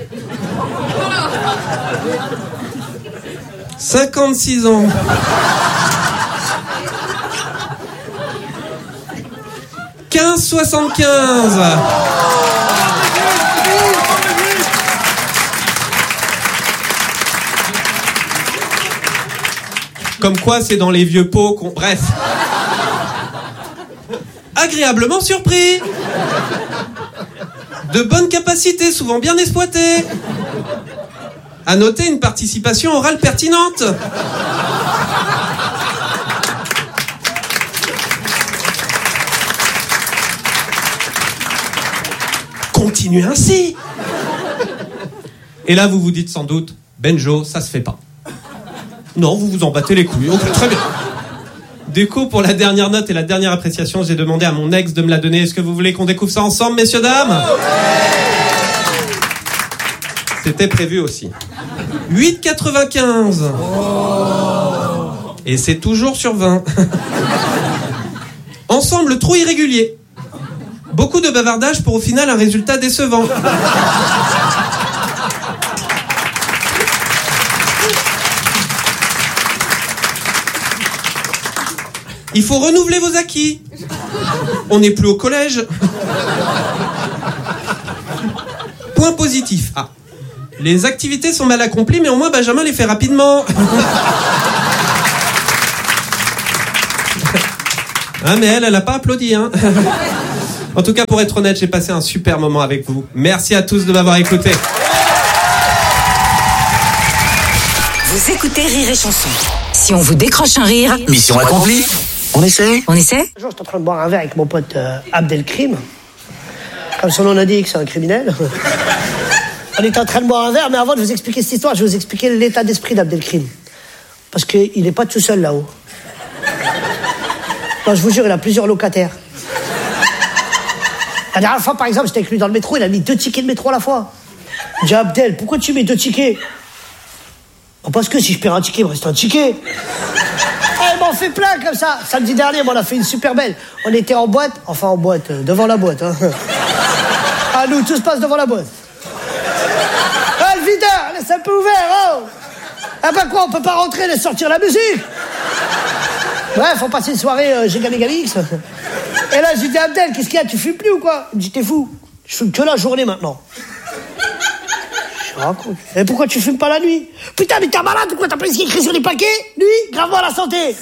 cinquante-six ans. quinze soixante-quinze. Comme quoi, c'est dans les vieux pots qu'on... Bref. Agréablement surpris. De bonnes capacités, souvent bien exploitées. À noter une participation orale pertinente. Continuez ainsi. Et là, vous vous dites sans doute, Benjo, ça se fait pas. Non, vous vous en battez les couilles. Ok, très bien. Du coup, pour la dernière note et la dernière appréciation, j'ai demandé à mon ex de me la donner. Est-ce que vous voulez qu'on découvre ça ensemble, messieurs, dames? C'était prévu aussi. huit quatre-vingt-quinze. Et c'est toujours sur vingt. Ensemble trop irrégulier. Beaucoup de bavardage pour au final un résultat décevant. Il faut renouveler vos acquis. On n'est plus au collège. Point positif. Ah. Les activités sont mal accomplies, mais au moins Benjamin les fait rapidement. Ah, mais elle, elle a pas applaudi, hein. En tout cas, pour être honnête, j'ai passé un super moment avec vous. Merci à tous de m'avoir écouté. Vous écoutez Rire et Chanson. Si on vous décroche un rire... Mission accomplie. On essaie On essaie? Un jour, j'étais en train de boire un verre avec mon pote euh, Abdelkrim. Comme son nom l'indique, c'est un criminel. On était en train de boire un verre, mais avant de vous expliquer cette histoire, je vais vous expliquer l'état d'esprit d'Abdelkrim. Parce qu'il n'est pas tout seul là-haut. Non, je vous jure, il a plusieurs locataires. La dernière fois, par exemple, j'étais avec lui dans le métro, il a mis deux tickets de métro à la fois. J'ai dit, Abdel, pourquoi tu mets deux tickets? Oh, parce que si je perds un ticket, il me reste un ticket. Eh, m'en fait plein comme ça. Samedi dernier, on a fait une super belle. On était en boîte, enfin en boîte, euh, devant la boîte. Hein. Ah, nous, tout se passe devant la boîte. Ah, le videur, laisse un peu ouvert, oh. Ah bah quoi, on peut pas rentrer, laisse sortir la musique. Bref, on passait une soirée euh, Giga Megamix. Et là, j'ai dit, Abdel, qu'est-ce qu'il y a, tu fumes plus ou quoi? Il me dit, t'es fou, je fume que la journée maintenant. Je raconte. Et pourquoi tu fumes pas la nuit? Putain, mais t'es malade ou quoi? T'as pas ce qui est écrit sur les paquets? Nuit, gravement à la santé.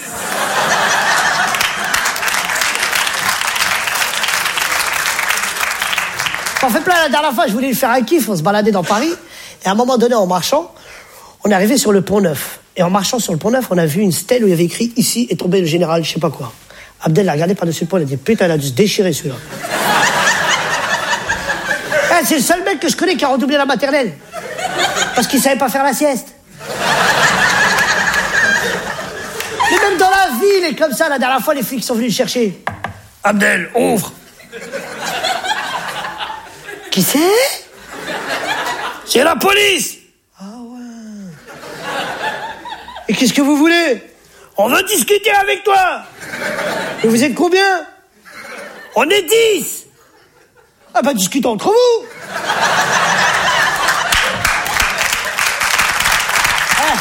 En fait, plein, la dernière fois, je voulais lui faire un kiff, on se baladait dans Paris. Et à un moment donné, en marchant, on est arrivé sur le Pont Neuf. Et en marchant sur le Pont Neuf, on a vu une stèle où il y avait écrit « Ici est tombé le général, je sais pas quoi ». Abdel l'a regardé par-dessus le pont, il a dit « Putain, il a dû se déchirer celui-là ». Eh, c'est le seul mec que je connais qui a redoublé la maternelle. Parce qu'il savait pas faire la sieste. Mais même dans la vie, il est comme ça. La dernière fois, les flics sont venus le chercher. « Abdel, ouvre !» Qui c'est? C'est la police. Ah ouais. Et qu'est-ce que vous voulez? On veut discuter avec toi. Et vous êtes combien? On est dix. Ah bah discutons entre vous. Eh,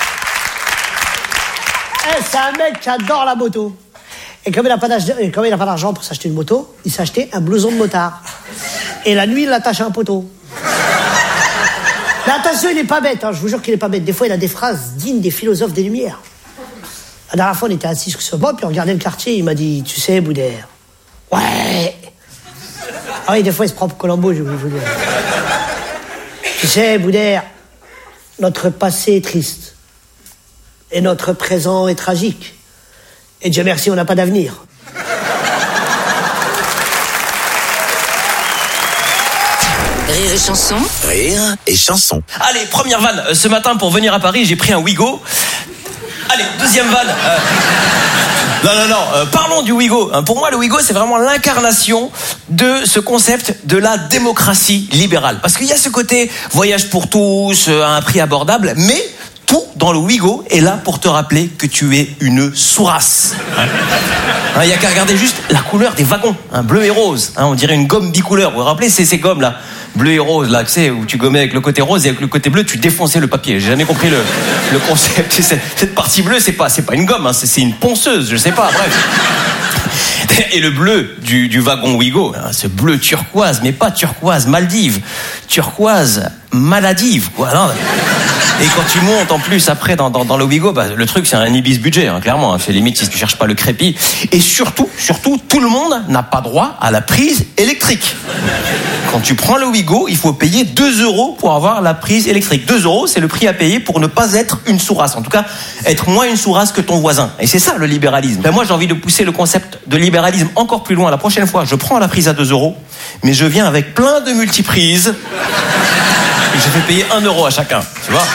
eh, c'est un mec qui adore la moto. Et comme il n'a pas d'argent pour s'acheter une moto, il s'est acheté un blouson de motard. Et la nuit, il l'attache à un poteau. Mais attention, il n'est pas bête, hein, je vous jure qu'il n'est pas bête. Des fois, il a des phrases dignes des philosophes des Lumières. La dernière fois, on était assis sur ce banc, puis on regardait le quartier, il m'a dit, tu sais, Boudère. Ouais. Ah oui, des fois, il se prend pour Colombo, je vous dire. Tu sais, Boudère, notre passé est triste. Et notre présent est tragique. Et Dieu merci, on n'a pas d'avenir. Rire et Chanson. Rire et Chanson. Allez, première vanne. Euh, ce matin, pour venir à Paris, j'ai pris un Ouigo. Allez, deuxième vanne. Euh... Non, non, non. Euh, parlons du Ouigo. Pour moi, le Ouigo, c'est vraiment l'incarnation de ce concept de la démocratie libérale. Parce qu'il y a ce côté voyage pour tous, euh, à un prix abordable, mais tout dans le Ouigo est là pour te rappeler que tu es une sourasse. Il hein, n'y a qu'à regarder juste la couleur des wagons, hein, bleu et rose. Hein, on dirait une gomme bicouleur. Vous vous rappelez, c'est ces gommes là, bleu et rose, là, tu sais, où tu gommais avec le côté rose et avec le côté bleu, tu défonçais le papier. J'ai jamais compris le, le concept. Cette, cette partie bleue, c'est pas, c'est pas une gomme, hein, c'est, c'est une ponceuse, je sais pas. Bref. Et le bleu du, du wagon Ouigo, hein, ce bleu turquoise, mais pas turquoise Maldives, turquoise maladive, quoi. Non, et quand tu montes en plus après dans, dans, dans le Ouigo, bah, le truc c'est un ibis budget, hein, clairement. Hein, c'est limite si tu cherches pas le crépi. Et surtout, surtout, tout le monde n'a pas droit à la prise électrique. Quand tu prends le Ouigo, il faut payer deux euros pour avoir la prise électrique. deux euros, c'est le prix à payer pour ne pas être une sourasse. En tout cas, être moins une sourasse que ton voisin. Et c'est ça le libéralisme. Ben, moi, j'ai envie de pousser le concept de libéralisme encore plus loin. La prochaine fois, je prends la prise à deux euros, mais je viens avec plein de multiprises. Et je fais payer un euro à chacun, tu vois.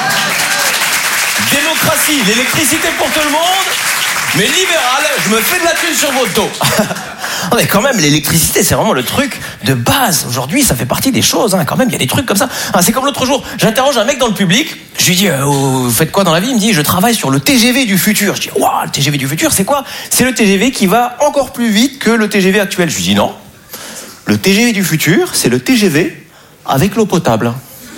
Démocratie, l'électricité pour tout le monde, mais libéral, je me fais de la thune sur votre dos. Mais quand même, l'électricité, c'est vraiment le truc de base. Aujourd'hui, ça fait partie des choses, hein. Quand même, il y a des trucs comme ça. Ah, c'est comme l'autre jour, j'interroge un mec dans le public, je lui dis, euh, vous faites quoi dans la vie? Il me dit, je travaille sur le T G V du futur. Je dis, waouh, le T G V du futur, c'est quoi? C'est le T G V qui va encore plus vite que le T G V actuel. Je lui dis, non. Le T G V du futur, c'est le T G V avec l'eau potable.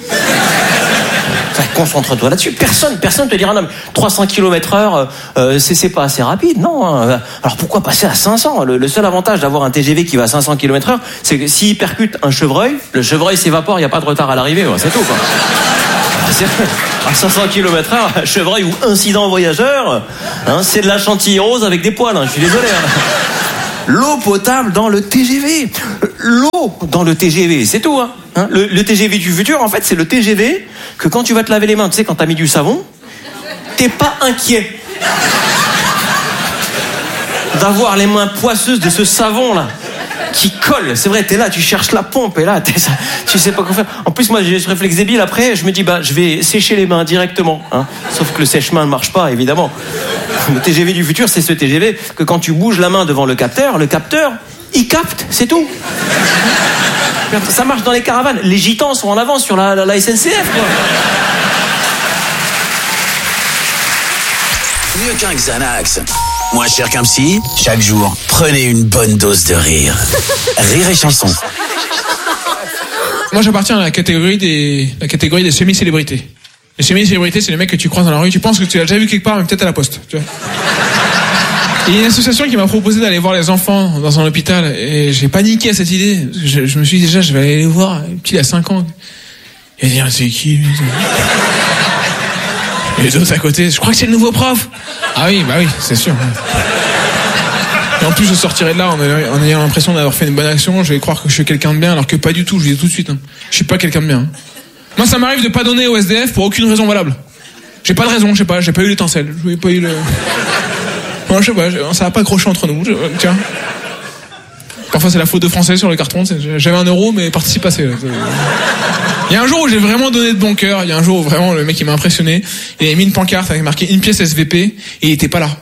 Concentre-toi là-dessus. Personne, personne te dira non, mais trois cents kilomètres heure, euh, c'est, c'est pas assez rapide, non. Hein. Alors pourquoi passer à cinq cents? le, le seul avantage d'avoir un T G V qui va à cinq cents kilomètres heure, c'est que s'il percute un chevreuil, le chevreuil s'évapore, il n'y a pas de retard à l'arrivée, ouais, c'est tout, quoi. c'est à cinq cents kilomètres heure, chevreuil ou incident voyageur, hein, c'est de la chantilly rose avec des poils, hein, je suis désolé. Hein. L'eau potable dans le T G V. L'eau dans le T G V, c'est tout. Hein. Hein, le, le T G V du futur, en fait, c'est le T G V que quand tu vas te laver les mains, tu sais, quand t'as mis du savon, t'es pas inquiet d'avoir les mains poisseuses de ce savon-là qui colle. C'est vrai, t'es là, tu cherches la pompe et là, t'es, tu sais pas quoi faire. En plus, moi, j'ai ce réflexe débile. Après, je me dis, bah, je vais sécher les mains directement. Hein. Sauf que le sèche-main ne marche pas, évidemment. Le T G V du futur, c'est ce T G V que quand tu bouges la main devant le capteur, le capteur, il capte, c'est tout. Ça marche dans les caravanes. Les gitans sont en avance sur la, la, la S N C F, quoi. Mieux qu'un Xanax. Moins cher qu'un psy, chaque jour, prenez une bonne dose de rire. Rire et chanson. Moi, j'appartiens à la catégorie des, la catégorie des semi-célébrités. Les semi-célébrités, c'est les mecs que tu croises dans la rue, tu penses que tu l'as déjà vu quelque part, mais peut-être à la poste, tu vois. Il y a une association qui m'a proposé d'aller voir les enfants dans un hôpital, et j'ai paniqué à cette idée. Je, je me suis dit déjà, je vais aller les voir, le petit il a cinq ans. Il va dire, c'est qui, lui? Et les autres à côté, je crois que c'est le nouveau prof. Ah oui, bah oui, c'est sûr. Et en plus, je sortirai de là en ayant, en ayant l'impression d'avoir fait une bonne action. Je vais croire que je suis quelqu'un de bien, alors que pas du tout. Je vous dis tout de suite, hein. Je suis pas quelqu'un de bien. Hein. Moi, ça m'arrive de pas donner au S D F pour aucune raison valable. J'ai pas de raison, je sais pas. J'ai pas eu l'étincelle. J'ai pas eu le. Moi, je sais pas. Ça a pas accroché entre nous. Je... Tiens. Parfois, c'est la faute de français sur le carton. J'avais un euro, mais participe passé. Il y a un jour où j'ai vraiment donné de bon cœur. Il y a un jour où vraiment le mec il m'a impressionné. Il avait mis une pancarte avec marqué une pièce S V P et il était pas là.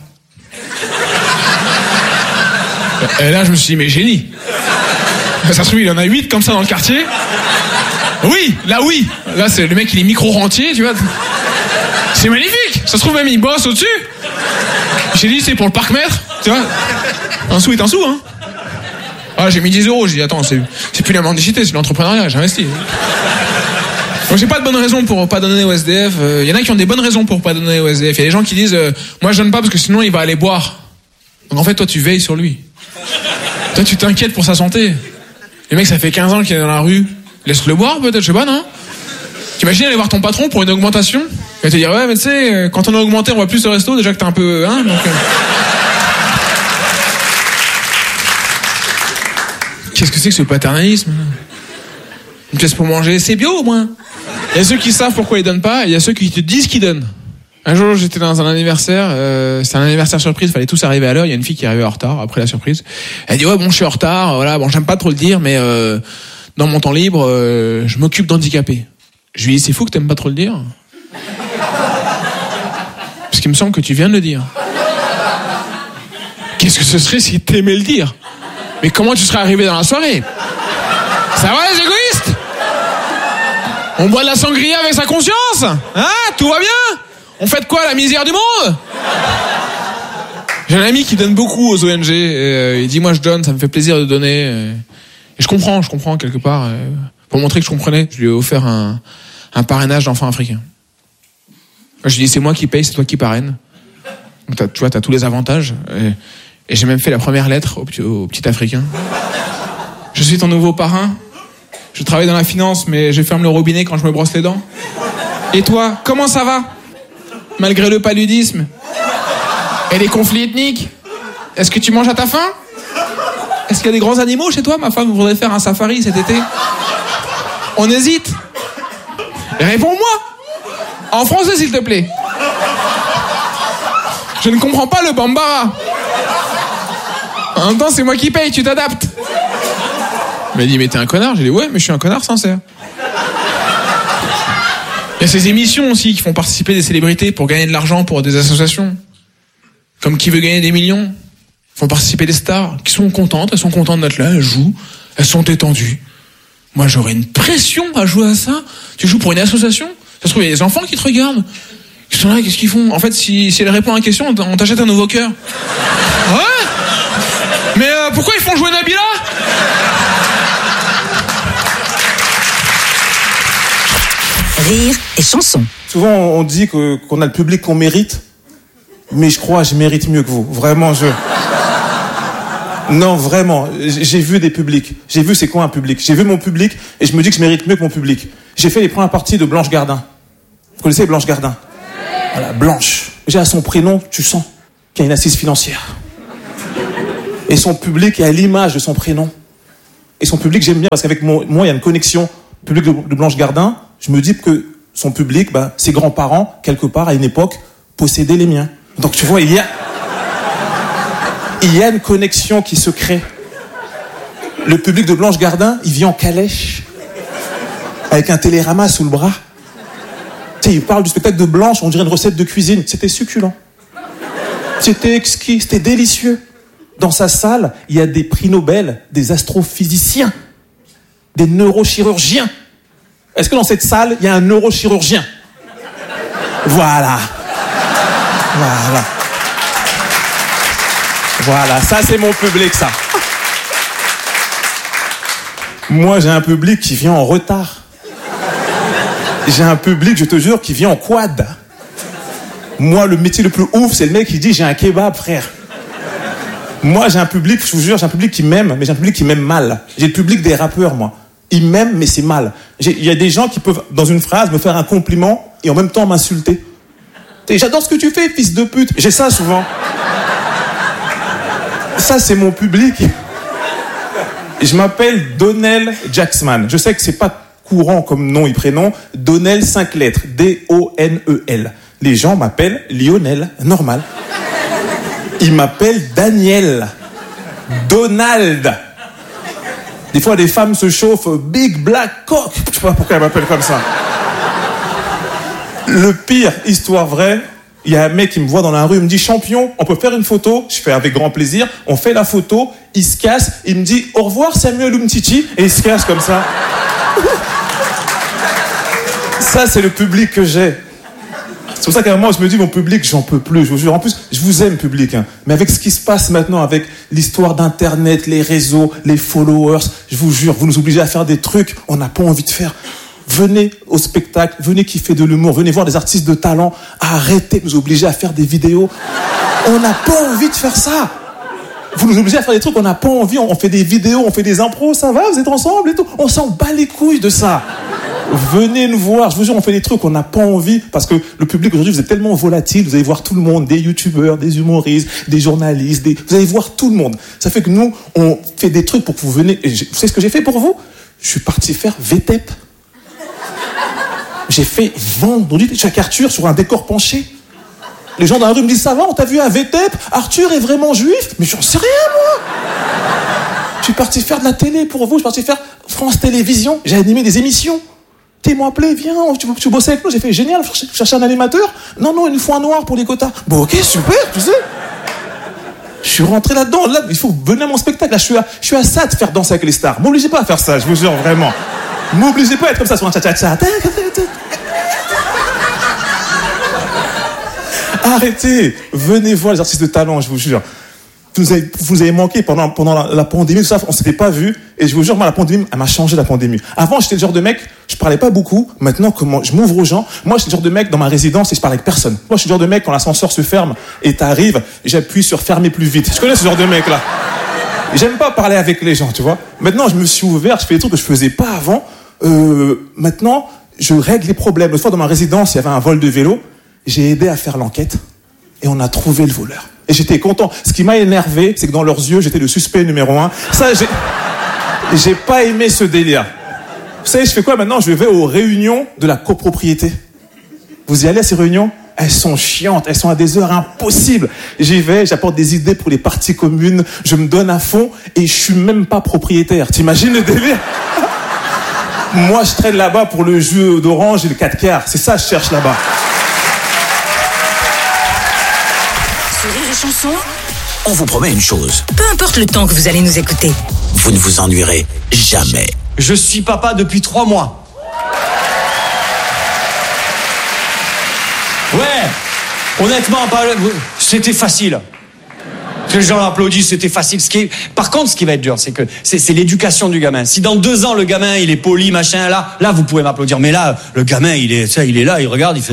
Et là je me suis dit mais génie. Ça se trouve il y en a huit comme ça dans le quartier. Oui, là oui. Là c'est le mec il est micro rentier, tu vois. C'est magnifique. Ça se trouve même il bosse au-dessus. J'ai dit c'est pour le parc-mètre, tu vois. Un sou est un sou, hein. Ah, j'ai mis dix euros, j'ai dit attends, c'est, c'est plus la mendicité, c'est l'entrepreneuriat, j'ai investi. Moi, j'ai pas de bonne raison pour pas donner au S D F. Il euh, y en a qui ont des bonnes raisons pour pas donner au S D F. Il y a des gens qui disent euh, moi je donne pas parce que sinon il va aller boire. Donc en fait toi tu veilles sur lui. Toi tu t'inquiètes pour sa santé. Le mec ça fait quinze ans qu'il est dans la rue. Laisse-le boire peut-être, je sais pas, non? T'imagines aller voir ton patron pour une augmentation? Il va te dire ouais mais tu sais, quand on a augmenté on voit plus au resto, déjà que t'es un peu... Hein, donc, euh... Qu'est-ce que c'est que ce paternalisme? Une pièce pour manger, c'est bio au moins. Il y a ceux qui savent pourquoi ils donnent pas, et il y a ceux qui te disent qu'ils donnent. Un jour, j'étais dans un anniversaire, euh, c'était un anniversaire surprise, fallait tous arriver à l'heure. Il y a une fille qui est arrivée en retard après la surprise. Elle dit ouais bon, je suis en retard, voilà, bon, j'aime pas trop le dire, mais euh, dans mon temps libre, euh, je m'occupe d'handicapés. Je lui dis c'est fou que t'aimes pas trop le dire, parce qu'il me semble que tu viens de le dire. Qu'est-ce que ce serait si t'aimais le dire? Mais comment tu serais arrivé dans la soirée? Ça va les égoïstes? On boit de la sangria avec sa conscience? Hein? Tout va bien? On fait de quoi, la misère du monde? J'ai un ami qui donne beaucoup aux O N G. Et, euh, il dit moi je donne, ça me fait plaisir de donner. Et, et je comprends, je comprends quelque part. Et, pour montrer que je comprenais, je lui ai offert un, un parrainage d'enfants africains. Je lui ai dit c'est moi qui paye, c'est toi qui parraine. Donc, t'as, tu vois, t'as tous les avantages. Et, et j'ai même fait la première lettre au, au petit Africain. Je suis ton nouveau parrain. Je travaille dans la finance, mais je ferme le robinet quand je me brosse les dents. Et toi, comment ça va? Malgré le paludisme et les conflits ethniques, est-ce que tu manges à ta faim? Est-ce qu'il y a des grands animaux chez toi? Ma femme voudrait faire un safari cet été. On hésite. Réponds-moi en français, s'il te plaît. Je ne comprends pas le bambara. En même temps, c'est moi qui paye, tu t'adaptes. Il m'a dit, mais t'es un connard? J'ai dit, ouais, mais je suis un connard sincère. Il y a ces émissions aussi qui font participer des célébrités pour gagner de l'argent pour des associations. Comme Qui veut gagner des millions. Font participer des stars qui sont contentes, elles sont contentes d'être là, elles jouent, elles sont étendues. Moi, j'aurais une pression à jouer à ça. Tu joues pour une association? Ça se trouve, il y a des enfants qui te regardent. Ils sont là, qu'est-ce qu'ils font? En fait, si, si elle répond à une question, on t'achète un nouveau cœur. Ouais? Mais euh, pourquoi ils font jouer Nabila? Rire et chanson. Souvent, on dit que, qu'on a le public qu'on mérite, mais je crois que je mérite mieux que vous. Vraiment, je... Non, vraiment, j'ai vu des publics. J'ai vu c'est quoi un public. J'ai vu mon public et je me dis que je mérite mieux que mon public. J'ai fait les premières parties de Blanche Gardin. Vous connaissez Blanche Gardin? Voilà, Blanche. Déjà à son prénom, tu sens qu'il y a une assise financière. Et son public est à l'image de son prénom. Et son public, j'aime bien parce qu'avec mon, moi, il y a une connexion. Le public de, de Blanche Gardin, je me dis que son public, bah, ses grands-parents, quelque part, à une époque, possédaient les miens. Donc tu vois, il y a, il y a une connexion qui se crée. Le public de Blanche Gardin, il vient en calèche, avec un télérama sous le bras. Tu sais, il parle du spectacle de Blanche, on dirait une recette de cuisine. C'était succulent. C'était exquis, c'était délicieux. Dans sa salle, il y a des prix Nobel, des astrophysiciens, des neurochirurgiens. Est-ce que dans cette salle, il y a un neurochirurgien? Voilà. Voilà. Voilà, ça c'est mon public, ça. Moi, j'ai un public qui vient en retard. J'ai un public, je te jure, qui vient en quad. Moi, le métier le plus ouf, c'est le mec qui dit « j'ai un kebab, frère ». Moi, j'ai un public, je vous jure, j'ai un public qui m'aime, mais j'ai un public qui m'aime mal. J'ai le public des rappeurs, moi. Ils m'aiment, mais c'est mal. Il y a des gens qui peuvent, dans une phrase, me faire un compliment et en même temps m'insulter. J'adore ce que tu fais, fils de pute. J'ai ça souvent. Ça, c'est mon public. Je m'appelle Donnell Jacksman. Je sais que c'est pas courant comme nom et prénom. Donnell, cinq lettres. D O N E L. Les gens m'appellent Lionel. Normal. Ils m'appellent Daniel. Donald. Des fois, des femmes se chauffent. Big Black Cock. Je sais pas pourquoi elles m'appellent comme ça. Le pire, histoire vraie, il y a un mec qui me voit dans la rue, il me dit « Champion, on peut faire une photo ?» Je fais avec grand plaisir. On fait la photo, il se casse, il me dit « Au revoir Samuel Umtiti » et il se casse comme ça. Ça, c'est le public que j'ai. C'est pour ça qu'à un moment, je me dis « Mon public, j'en peux plus, je vous jure. » En plus, je vous aime, public. Hein. Mais avec ce qui se passe maintenant, avec l'histoire d'Internet, les réseaux, les followers, je vous jure, vous nous obligez à faire des trucs on n'a pas envie de faire. Venez au spectacle, venez kiffer de l'humour, venez voir des artistes de talent. Arrêtez de nous obliger à faire des vidéos. On n'a pas envie de faire ça. Vous nous obligez à faire des trucs, on n'a pas envie. On fait des vidéos, on fait des impros, ça va, vous êtes ensemble et tout. On s'en bat les couilles de ça. Venez nous voir, je vous jure, on fait des trucs, on n'a pas envie. Parce que le public aujourd'hui, vous êtes tellement volatile, vous allez voir tout le monde, des youtubeurs, des humoristes, des journalistes, des... vous allez voir tout le monde. Ça fait que nous, on fait des trucs pour que vous venez. Et vous savez ce que j'ai fait pour vous? Je suis parti faire V T E P. J'ai fait vendredi chaque Arthur sur un décor penché. Les gens dans la rue me disent « Ça va, on t'a vu à V T E P? Arthur est vraiment juif ?» Mais j'en sais rien, moi. Je suis parti faire de la télé pour vous. Je suis parti faire France Télévisions. J'ai animé des émissions. T'es m'ont appelé, viens, tu, tu bosses avec nous. J'ai fait « Génial, vous cherchez un animateur ?» Non, non, il nous faut un noir pour les quotas. Bon, ok, super, tu sais. Je suis rentré là-dedans. Là, il faut venir à mon spectacle. Là, je suis à, je suis à ça de faire Danser avec les stars. M'obligez pas à faire ça, je vous jure, vraiment. M'obligez pas à être comme ça sur un tcha-tcha-tcha. Arrêtez, venez voir les artistes de talent, je vous jure. Vous nous avez, vous nous avez manqué pendant, pendant la, la pandémie, tout ça, on s'était pas vu. Et je vous jure, moi, la pandémie, elle m'a changé, la pandémie. Avant, j'étais le genre de mec, je parlais pas beaucoup. Maintenant, comment je m'ouvre aux gens. Moi, je suis le genre de mec, dans ma résidence, et je parle avec personne. Moi, je suis le genre de mec, quand l'ascenseur se ferme et t'arrives, j'appuie sur fermer plus vite. Je connais ce genre de mec-là. J'aime pas parler avec les gens, tu vois. Maintenant, je me suis ouvert, je fais des trucs que je faisais pas avant. Euh, maintenant, je règle les problèmes. L'autre fois, dans ma résidence, il y avait un vol de vélo. J'ai aidé à faire l'enquête et on a trouvé le voleur. Et j'étais content. Ce qui m'a énervé, c'est que dans leurs yeux, j'étais le suspect numéro un. Ça, j'ai, j'ai pas aimé ce délire. Vous savez, je fais quoi maintenant? Je vais aux réunions de la copropriété. Vous y allez à ces réunions? Elles sont chiantes, elles sont à des heures impossibles. J'y vais, j'apporte des idées pour les parties communes, je me donne à fond et je suis même pas propriétaire. T'imagines le délire? Moi, je traîne là-bas pour le jus d'orange et le quatre quarts. C'est ça que je cherche là-bas. Sur Rire et Chanson, On vous promet une chose. peu importe le temps que vous allez nous écouter. Vous ne vous ennuierez jamais. Je suis papa depuis trois mois. Ouais, honnêtement, c'était facile. Que les gens l'applaudissent, c'était facile. Ce qui est... Par contre, ce qui va être dur, c'est que c'est, c'est l'éducation du gamin. Si dans deux ans, le gamin, il est poli, machin, là, là, vous pouvez m'applaudir. Mais là, le gamin, il est, ça, il est là, il regarde, il fait...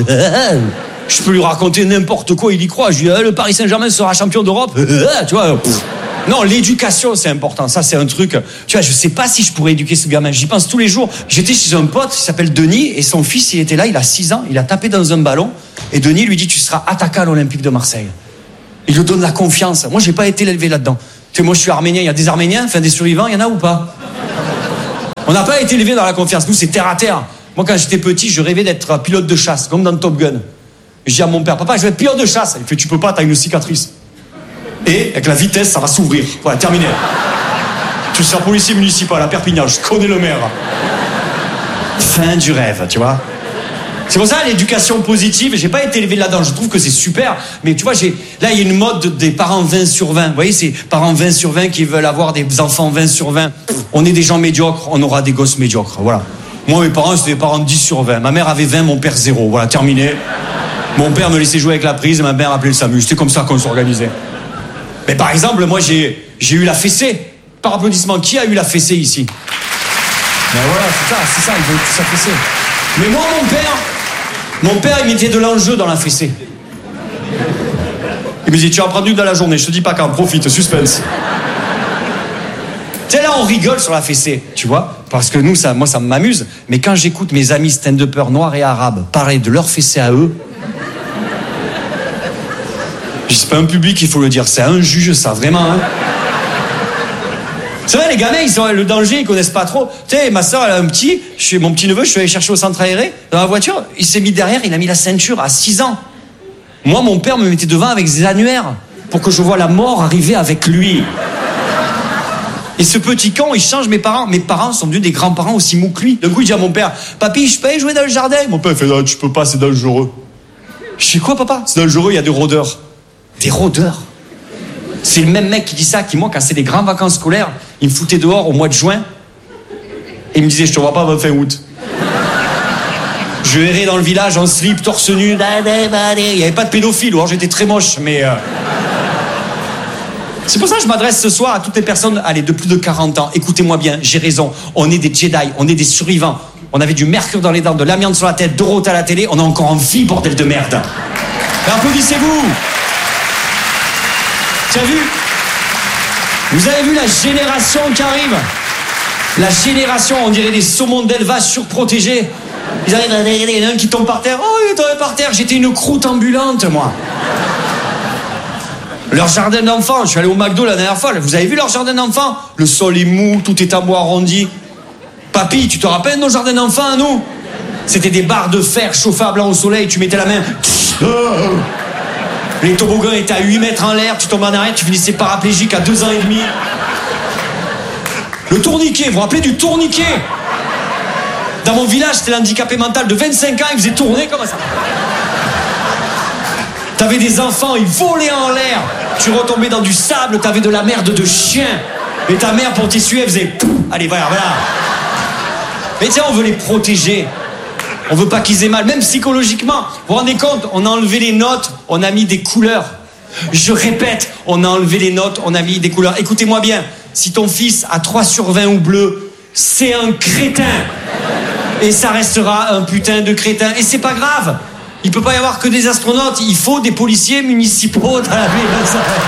Je peux lui raconter n'importe quoi, il y croit. Je lui dis, ah, le Paris Saint-Germain sera champion d'Europe. Tu vois, pff, Non, l'éducation, c'est important. Ça, c'est un truc... Tu vois, je sais pas si je pourrais éduquer ce gamin. J'y pense tous les jours. J'étais chez un pote qui s'appelle Denis, et son fils, il était là, il a six ans, il a tapé dans un ballon, et Denis lui dit, tu seras attaquant à l'Olympique de Marseille. Il lui donne la confiance. Moi, j'ai pas été élevé là-dedans. Tu sais, moi, je suis arménien, il y a des Arméniens, enfin, des survivants, il y en a ou pas? On n'a pas été élevé dans la confiance. Nous, c'est terre à terre. Moi, quand j'étais petit, je rêvais d'être pilote de chasse, comme dans Top Gun. Je dis à mon père, papa, je vais être pilote de chasse. Il fait, tu peux pas, t'as une cicatrice. Et avec la vitesse, ça va s'ouvrir. Voilà, terminé. Tu seras policier municipal à Perpignan, je connais le maire. Fin du rêve, tu vois. C'est pour ça l'éducation positive, j'ai pas été élevé là-dedans, je trouve que c'est super, mais tu vois, j'ai là il y a une mode des parents vingt sur vingt. Vous voyez, c'est parents vingt sur vingt qui veulent avoir des enfants vingt sur vingt. On est des gens médiocres, on aura des gosses médiocres. Voilà. Moi, mes parents, c'était des parents dix sur vingt. Ma mère avait vingt, mon père zéro. Voilà, terminé. Mon père me laissait jouer avec la prise, ma mère appelait le SAMU. C'était comme ça qu'on s'organisait. Mais par exemple, moi, j'ai, j'ai eu la fessée. Par applaudissement, qui a eu la fessée ici? Ben voilà, c'est ça, c'est ça, ils veulent tous la fessée. Mais moi, mon père, mon père, il mettait de l'enjeu dans la fessée. Il me disait, tu en prends une dans la journée, je te dis pas quand, profite, suspense. Tu sais, là, on rigole sur la fessée, tu vois, parce que nous, ça, moi, ça m'amuse. Mais quand j'écoute mes amis stand-uppers noirs et arabes parler de leur fessée à eux, c'est pas un public, il faut le dire, c'est un juge, ça, vraiment, hein. C'est vrai, les gamins, ils sont, le danger, ils connaissent pas trop. Tu sais, ma soeur, elle a un petit, je suis, mon petit neveu, je suis allé chercher au centre aéré, dans la voiture, il s'est mis derrière, il a mis la ceinture à six ans. Moi, mon père me mettait devant avec des annuaires, pour que je vois la mort arriver avec lui. Et ce petit con, il change mes parents. Mes parents sont devenus des grands-parents aussi mous que lui. D'un coup, il dit à mon père, papy, je peux aller jouer dans le jardin? Mon père fait, non, tu peux pas, c'est dangereux. Je dis, quoi, papa? C'est dangereux, il y a des rôdeurs. Des rôdeurs? C'est le même mec qui dit ça, qui, moi, quand c'est des grandes vacances scolaires, il me foutait dehors au mois de juin, et il me disait, je te vois pas avant fin août. Je errais dans le village en slip, torse nu, il n'y avait pas de pédophile, ou alors j'étais très moche, mais... Euh... C'est pour ça que je m'adresse ce soir à toutes les personnes, allez, de plus de quarante ans. Écoutez-moi bien, j'ai raison, on est des Jedi, on est des survivants. On avait du mercure dans les dents, de l'amiante sur la tête, Dorothée à la télé, on a encore envie, bordel de merde. Mais applaudissez-vous. Tu as vu? Vous avez vu la génération qui arrive? La génération, on dirait des saumons d'élevage surprotégés. Ils arrivent, il y en a un qui tombe par terre. Oh, il est tombé par terre, j'étais une croûte ambulante, moi. Leur jardin d'enfants, je suis allé au McDo la dernière fois, vous avez vu leur jardin d'enfants? Le sol est mou, tout est en bois arrondi. Papy, tu te rappelles nos jardins d'enfants à nous? C'était des barres de fer chauffables au soleil, tu mettais la main. Les toboggans étaient à huit mètres en l'air, tu tombais en arrière, tu finissais paraplégique à deux ans et demi. Le tourniquet, vous vous rappelez du tourniquet? Dans mon village, c'était l'handicapé mental de vingt-cinq ans, il faisait tourner comme ça. T'avais des enfants, ils volaient en l'air. Tu retombais dans du sable, t'avais de la merde de chien. Et ta mère, pour t'essuyer, elle faisait... Pouf, allez, voilà, voilà. Mais tiens, on veut les protéger. On veut pas qu'ils aient mal, même psychologiquement. Vous vous rendez compte? On a enlevé les notes, on a mis des couleurs. Je répète, on a enlevé les notes, on a mis des couleurs. Écoutez-moi bien, si ton fils a trois sur vingt ou bleu, c'est un crétin. Et ça restera un putain de crétin. Et c'est pas grave. Il peut pas y avoir que des astronautes, il faut des policiers municipaux dans la ville.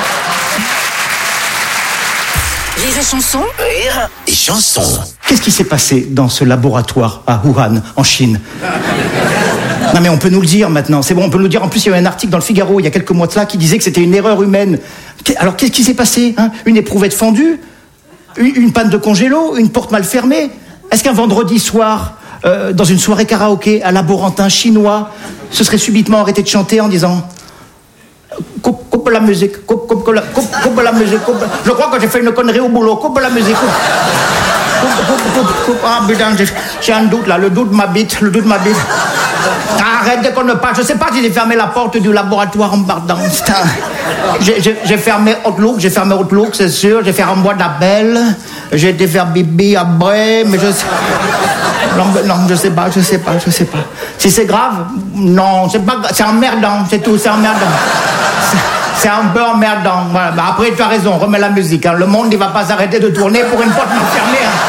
Rire et chanson. Rire et chanson. Qu'est-ce qui s'est passé dans ce laboratoire à Wuhan, en Chine? Non mais on peut nous le dire maintenant, c'est bon, on peut nous le dire. En plus, il y a eu un article dans le Figaro il y a quelques mois de cela qui disait que c'était une erreur humaine. Alors qu'est-ce qui s'est passé, hein? Une éprouvette fendue? Une, une panne de congélo? Une porte mal fermée? Est-ce qu'un vendredi soir, euh, dans une soirée karaoké, un laborantin chinois se serait subitement arrêté de chanter en disant coupe, coupe la musique, coupe, coupe, coupe, la, coupe, coupe la musique, coupe. Je crois que j'ai fait une connerie au boulot, coupe la musique, coupe. Coupe, coupe, coupe, coupe. Ah putain, j'ai, j'ai un doute là, le doute m'habite, le doute m'habite. Arrête, déconne pas, je sais pas si j'ai fermé la porte du laboratoire en partant. J'ai, j'ai, j'ai fermé Outlook, j'ai fermé Outlook, c'est sûr, j'ai fait un boîte d'appel, j'ai été faire bibi après, mais je sais... Non, non, je sais pas, je sais pas, je sais pas. Si c'est grave, non, c'est pas, c'est emmerdant, c'est tout, c'est emmerdant. C'est, c'est un peu emmerdant. Voilà. Bah après, tu as raison, remets la musique. Hein. Le monde, il va pas s'arrêter de tourner pour une porte mal fermée. Hein.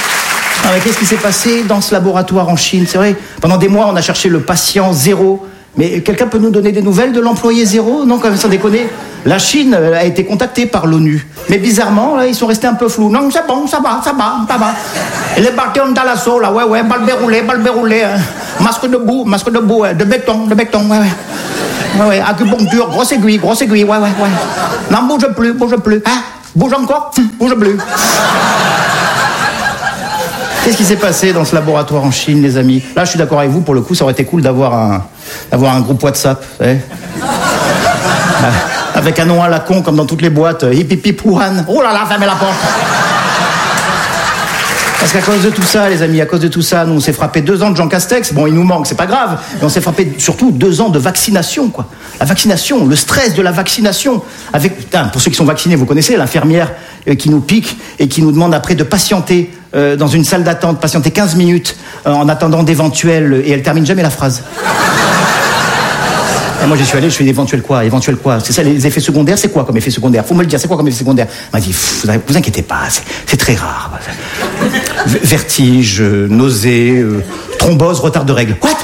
Ah, mais qu'est-ce qui s'est passé dans ce laboratoire en Chine? C'est vrai, pendant des mois, on a cherché le patient zéro Mais quelqu'un peut nous donner des nouvelles de l'employé zéro? Non, quand même, sans déconner. La Chine a été contactée par l'ONU. Mais bizarrement, là, ils sont restés un peu flous. Non, c'est bon, ça va, ça va, ça va. Et les bâtons dans l'assaut, là, ouais, ouais, balle déroulée, balle déroulée. Hein. Masque debout, masque debout, ouais, de béton, de béton, ouais, ouais. Ouais, ouais, acupuncture, grosse aiguille, grosse aiguille, ouais, ouais, ouais. Non, bouge plus, bouge plus. Hein? Bouge encore? Bouge plus. Qu'est-ce qui s'est passé dans ce laboratoire en Chine, les amis? Là, je suis d'accord avec vous, pour le coup, ça aurait été cool d'avoir un, d'avoir un groupe WhatsApp, vous savez. Avec un nom à la con, comme dans toutes les boîtes. Hip hip hip Wuhan. Oh là là, fermez la porte. Parce qu'à cause de tout ça, les amis, à cause de tout ça, nous, on s'est frappé deux ans de Jean Castex. Bon, il nous manque, c'est pas grave. Mais on s'est frappé surtout deux ans de vaccination, quoi. La vaccination, le stress de la vaccination. Avec, putain, pour ceux qui sont vaccinés, vous connaissez l'infirmière euh, qui nous pique et qui nous demande après de patienter euh, dans une salle d'attente, patienter quinze minutes euh, en attendant d'éventuels... Et elle termine jamais la phrase. Et moi, j'y suis allé, je fais éventuel quoi, éventuel quoi. C'est ça, les effets secondaires, c'est quoi comme effet secondaire? Faut me le dire, c'est quoi comme effet secondaire? Elle m'a dit, vous, vous inquiétez pas, c'est très rare. Vertige, euh, nausée, euh, thrombose, retard de règles. What?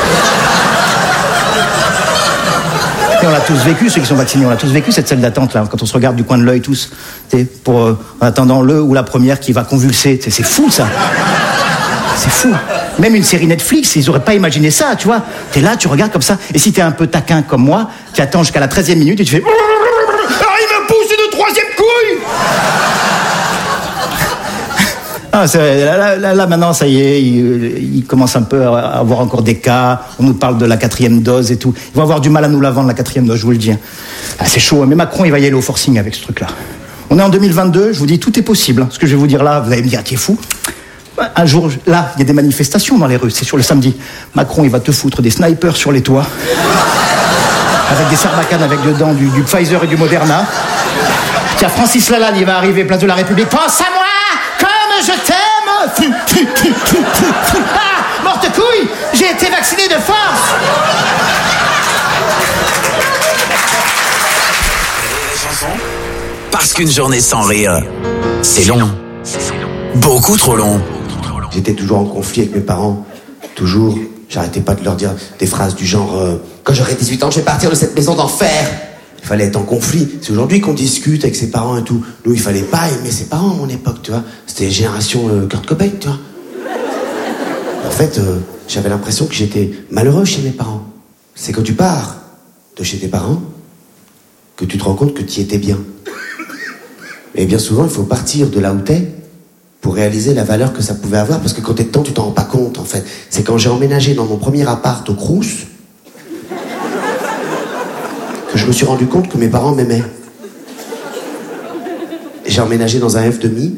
Et on l'a tous vécu, ceux qui sont vaccinés, on l'a tous vécu cette salle d'attente là, quand on se regarde du coin de l'œil tous, pour euh, en attendant le ou la première qui va convulser. C'est fou ça. C'est fou. Même une série Netflix, ils auraient pas imaginé ça, tu vois. T'es là, tu regardes comme ça. Et si t'es un peu taquin comme moi, tu attends jusqu'à la treizième minute et tu fais... Ah, il me pousse une troisième couille. Ah, là, là, là, là, maintenant, ça y est, il, il commence un peu à avoir encore des cas. On nous parle de la quatrième dose et tout. Ils vont avoir du mal à nous la vendre, la quatrième dose, je vous le dis. Ah, c'est chaud, mais Macron, il va y aller au forcing avec ce truc-là. On est en deux mille vingt-deux, je vous dis, tout est possible. Ce que je vais vous dire là, vous allez me dire, t'es fou. Un jour, là, il y a des manifestations dans les rues, c'est sur le samedi. Macron, il va te foutre des snipers sur les toits, avec des sarbacanes avec dedans du, du Pfizer et du Moderna. Tiens, Francis Lalanne, il va arriver, place de la République. Pense à moi, comme je t'aime. Ah, morte couille, j'ai été vacciné de force. Parce qu'une journée sans rire, c'est long. Beaucoup trop long. J'étais toujours en conflit avec mes parents. Toujours. J'arrêtais pas de leur dire des phrases du genre euh, quand j'aurai dix-huit ans, je vais partir de cette maison d'enfer. Il fallait être en conflit. C'est aujourd'hui qu'on discute avec ses parents et tout. Nous, il fallait pas aimer ses parents à mon époque, tu vois. C'était génération euh, Kurt Cobain, tu vois. En fait, euh, j'avais l'impression que j'étais malheureux chez mes parents. C'est quand tu pars de chez tes parents que tu te rends compte que tu y étais bien. Et bien souvent, il faut partir de là où t'es pour réaliser la valeur que ça pouvait avoir, parce que quand t'es dedans, tu t'en rends pas compte, en fait. C'est quand j'ai emménagé dans mon premier appart au Crous que je me suis rendu compte que mes parents m'aimaient. Et j'ai emménagé dans un F demi.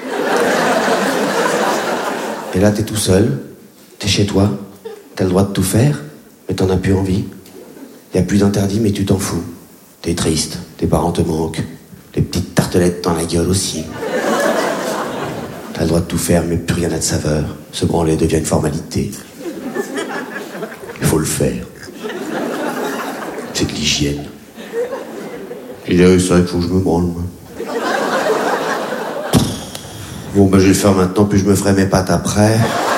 Et là, t'es tout seul, t'es chez toi, t'as le droit de tout faire, mais t'en as plus envie. Y a plus d'interdit, mais tu t'en fous. T'es triste, tes parents te manquent, les petites tartelettes dans la gueule aussi. T'as le droit de tout faire, mais plus rien n'a de saveur. Se branler devient une formalité. Il faut le faire. C'est de l'hygiène. Et là, c'est vrai qu'il faut que je me branle, moi. Bon, ben, je vais le faire maintenant, puis je me ferai mes pattes après.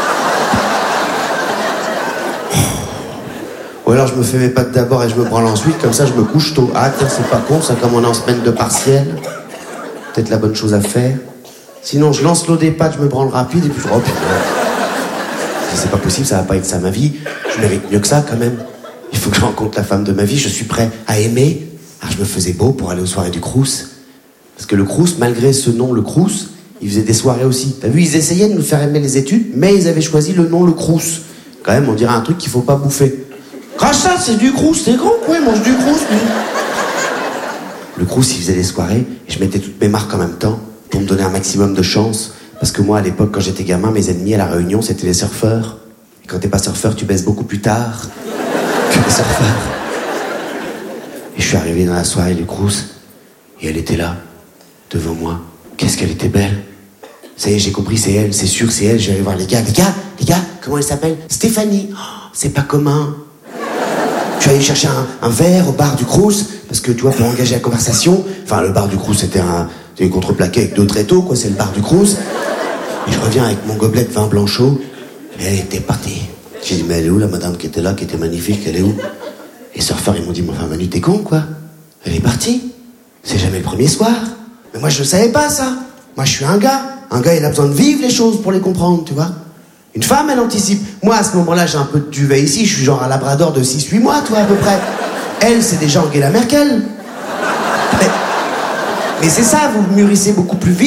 Ou alors, je me fais mes pattes d'abord et je me branle ensuite, comme ça, je me couche tôt. Ah, tiens, c'est pas con, ça, comme on est en semaine de partiel. Peut-être la bonne chose à faire. Sinon, je lance l'eau des pattes, je me branle rapide, et puis je... Oh, putain. C'est pas possible, ça va pas être ça ma vie. Je mérite mieux que ça, quand même. Il faut que je rencontre la femme de ma vie, je suis prêt à aimer. Alors, je me faisais beau pour aller aux soirées du Crous. Parce que le Crous, malgré ce nom, le Crous, ils faisaient des soirées aussi. T'as vu, ils essayaient de nous faire aimer les études, mais ils avaient choisi le nom, le Crous. Quand même, on dirait un truc qu'il faut pas bouffer. Crache ça, c'est du Crous, c'est grand, quoi, mange du Crous, lui. Le Crous, il faisait des soirées, et je mettais toutes mes marques en même temps, pour me donner un maximum de chance. Parce que moi, à l'époque, quand j'étais gamin, mes ennemis à la Réunion, c'était les surfeurs. Et quand t'es pas surfeur, tu baisses beaucoup plus tard que les surfeurs. Et je suis arrivé dans la soirée du Crous, et elle était là, devant moi. Qu'est-ce qu'elle était belle. Ça y est, j'ai compris, c'est elle, c'est sûr, c'est elle. Je vais aller voir les gars. Les gars, les gars, comment elle s'appelle? Stéphanie. Oh, c'est pas commun. Je suis allé chercher un, un verre au bar du Crous, parce que, tu vois, pour engager la conversation, enfin, le bar du Crous, c'était un, c'était une contreplaqué avec deux tréteaux, quoi, c'est le bar du Crous. Et je reviens avec mon gobelet de vin blanc chaud, et elle était partie. J'ai dit, mais elle est où, la madame qui était là, qui était magnifique, elle est où? Les surfeurs, ils m'ont dit, mais enfin, Manu, t'es con, quoi. Elle est partie. C'est jamais le premier soir. Mais moi, je ne savais pas, ça. Moi, je suis un gars. Un gars, il a besoin de vivre les choses pour les comprendre, tu vois. Une femme, elle anticipe. Moi, à ce moment-là, j'ai un peu de duvet ici. Je suis genre un labrador de six huit mois, toi, à peu près. Elle, c'est déjà Angela Merkel. Mais, mais c'est ça, vous mûrissez beaucoup plus vite.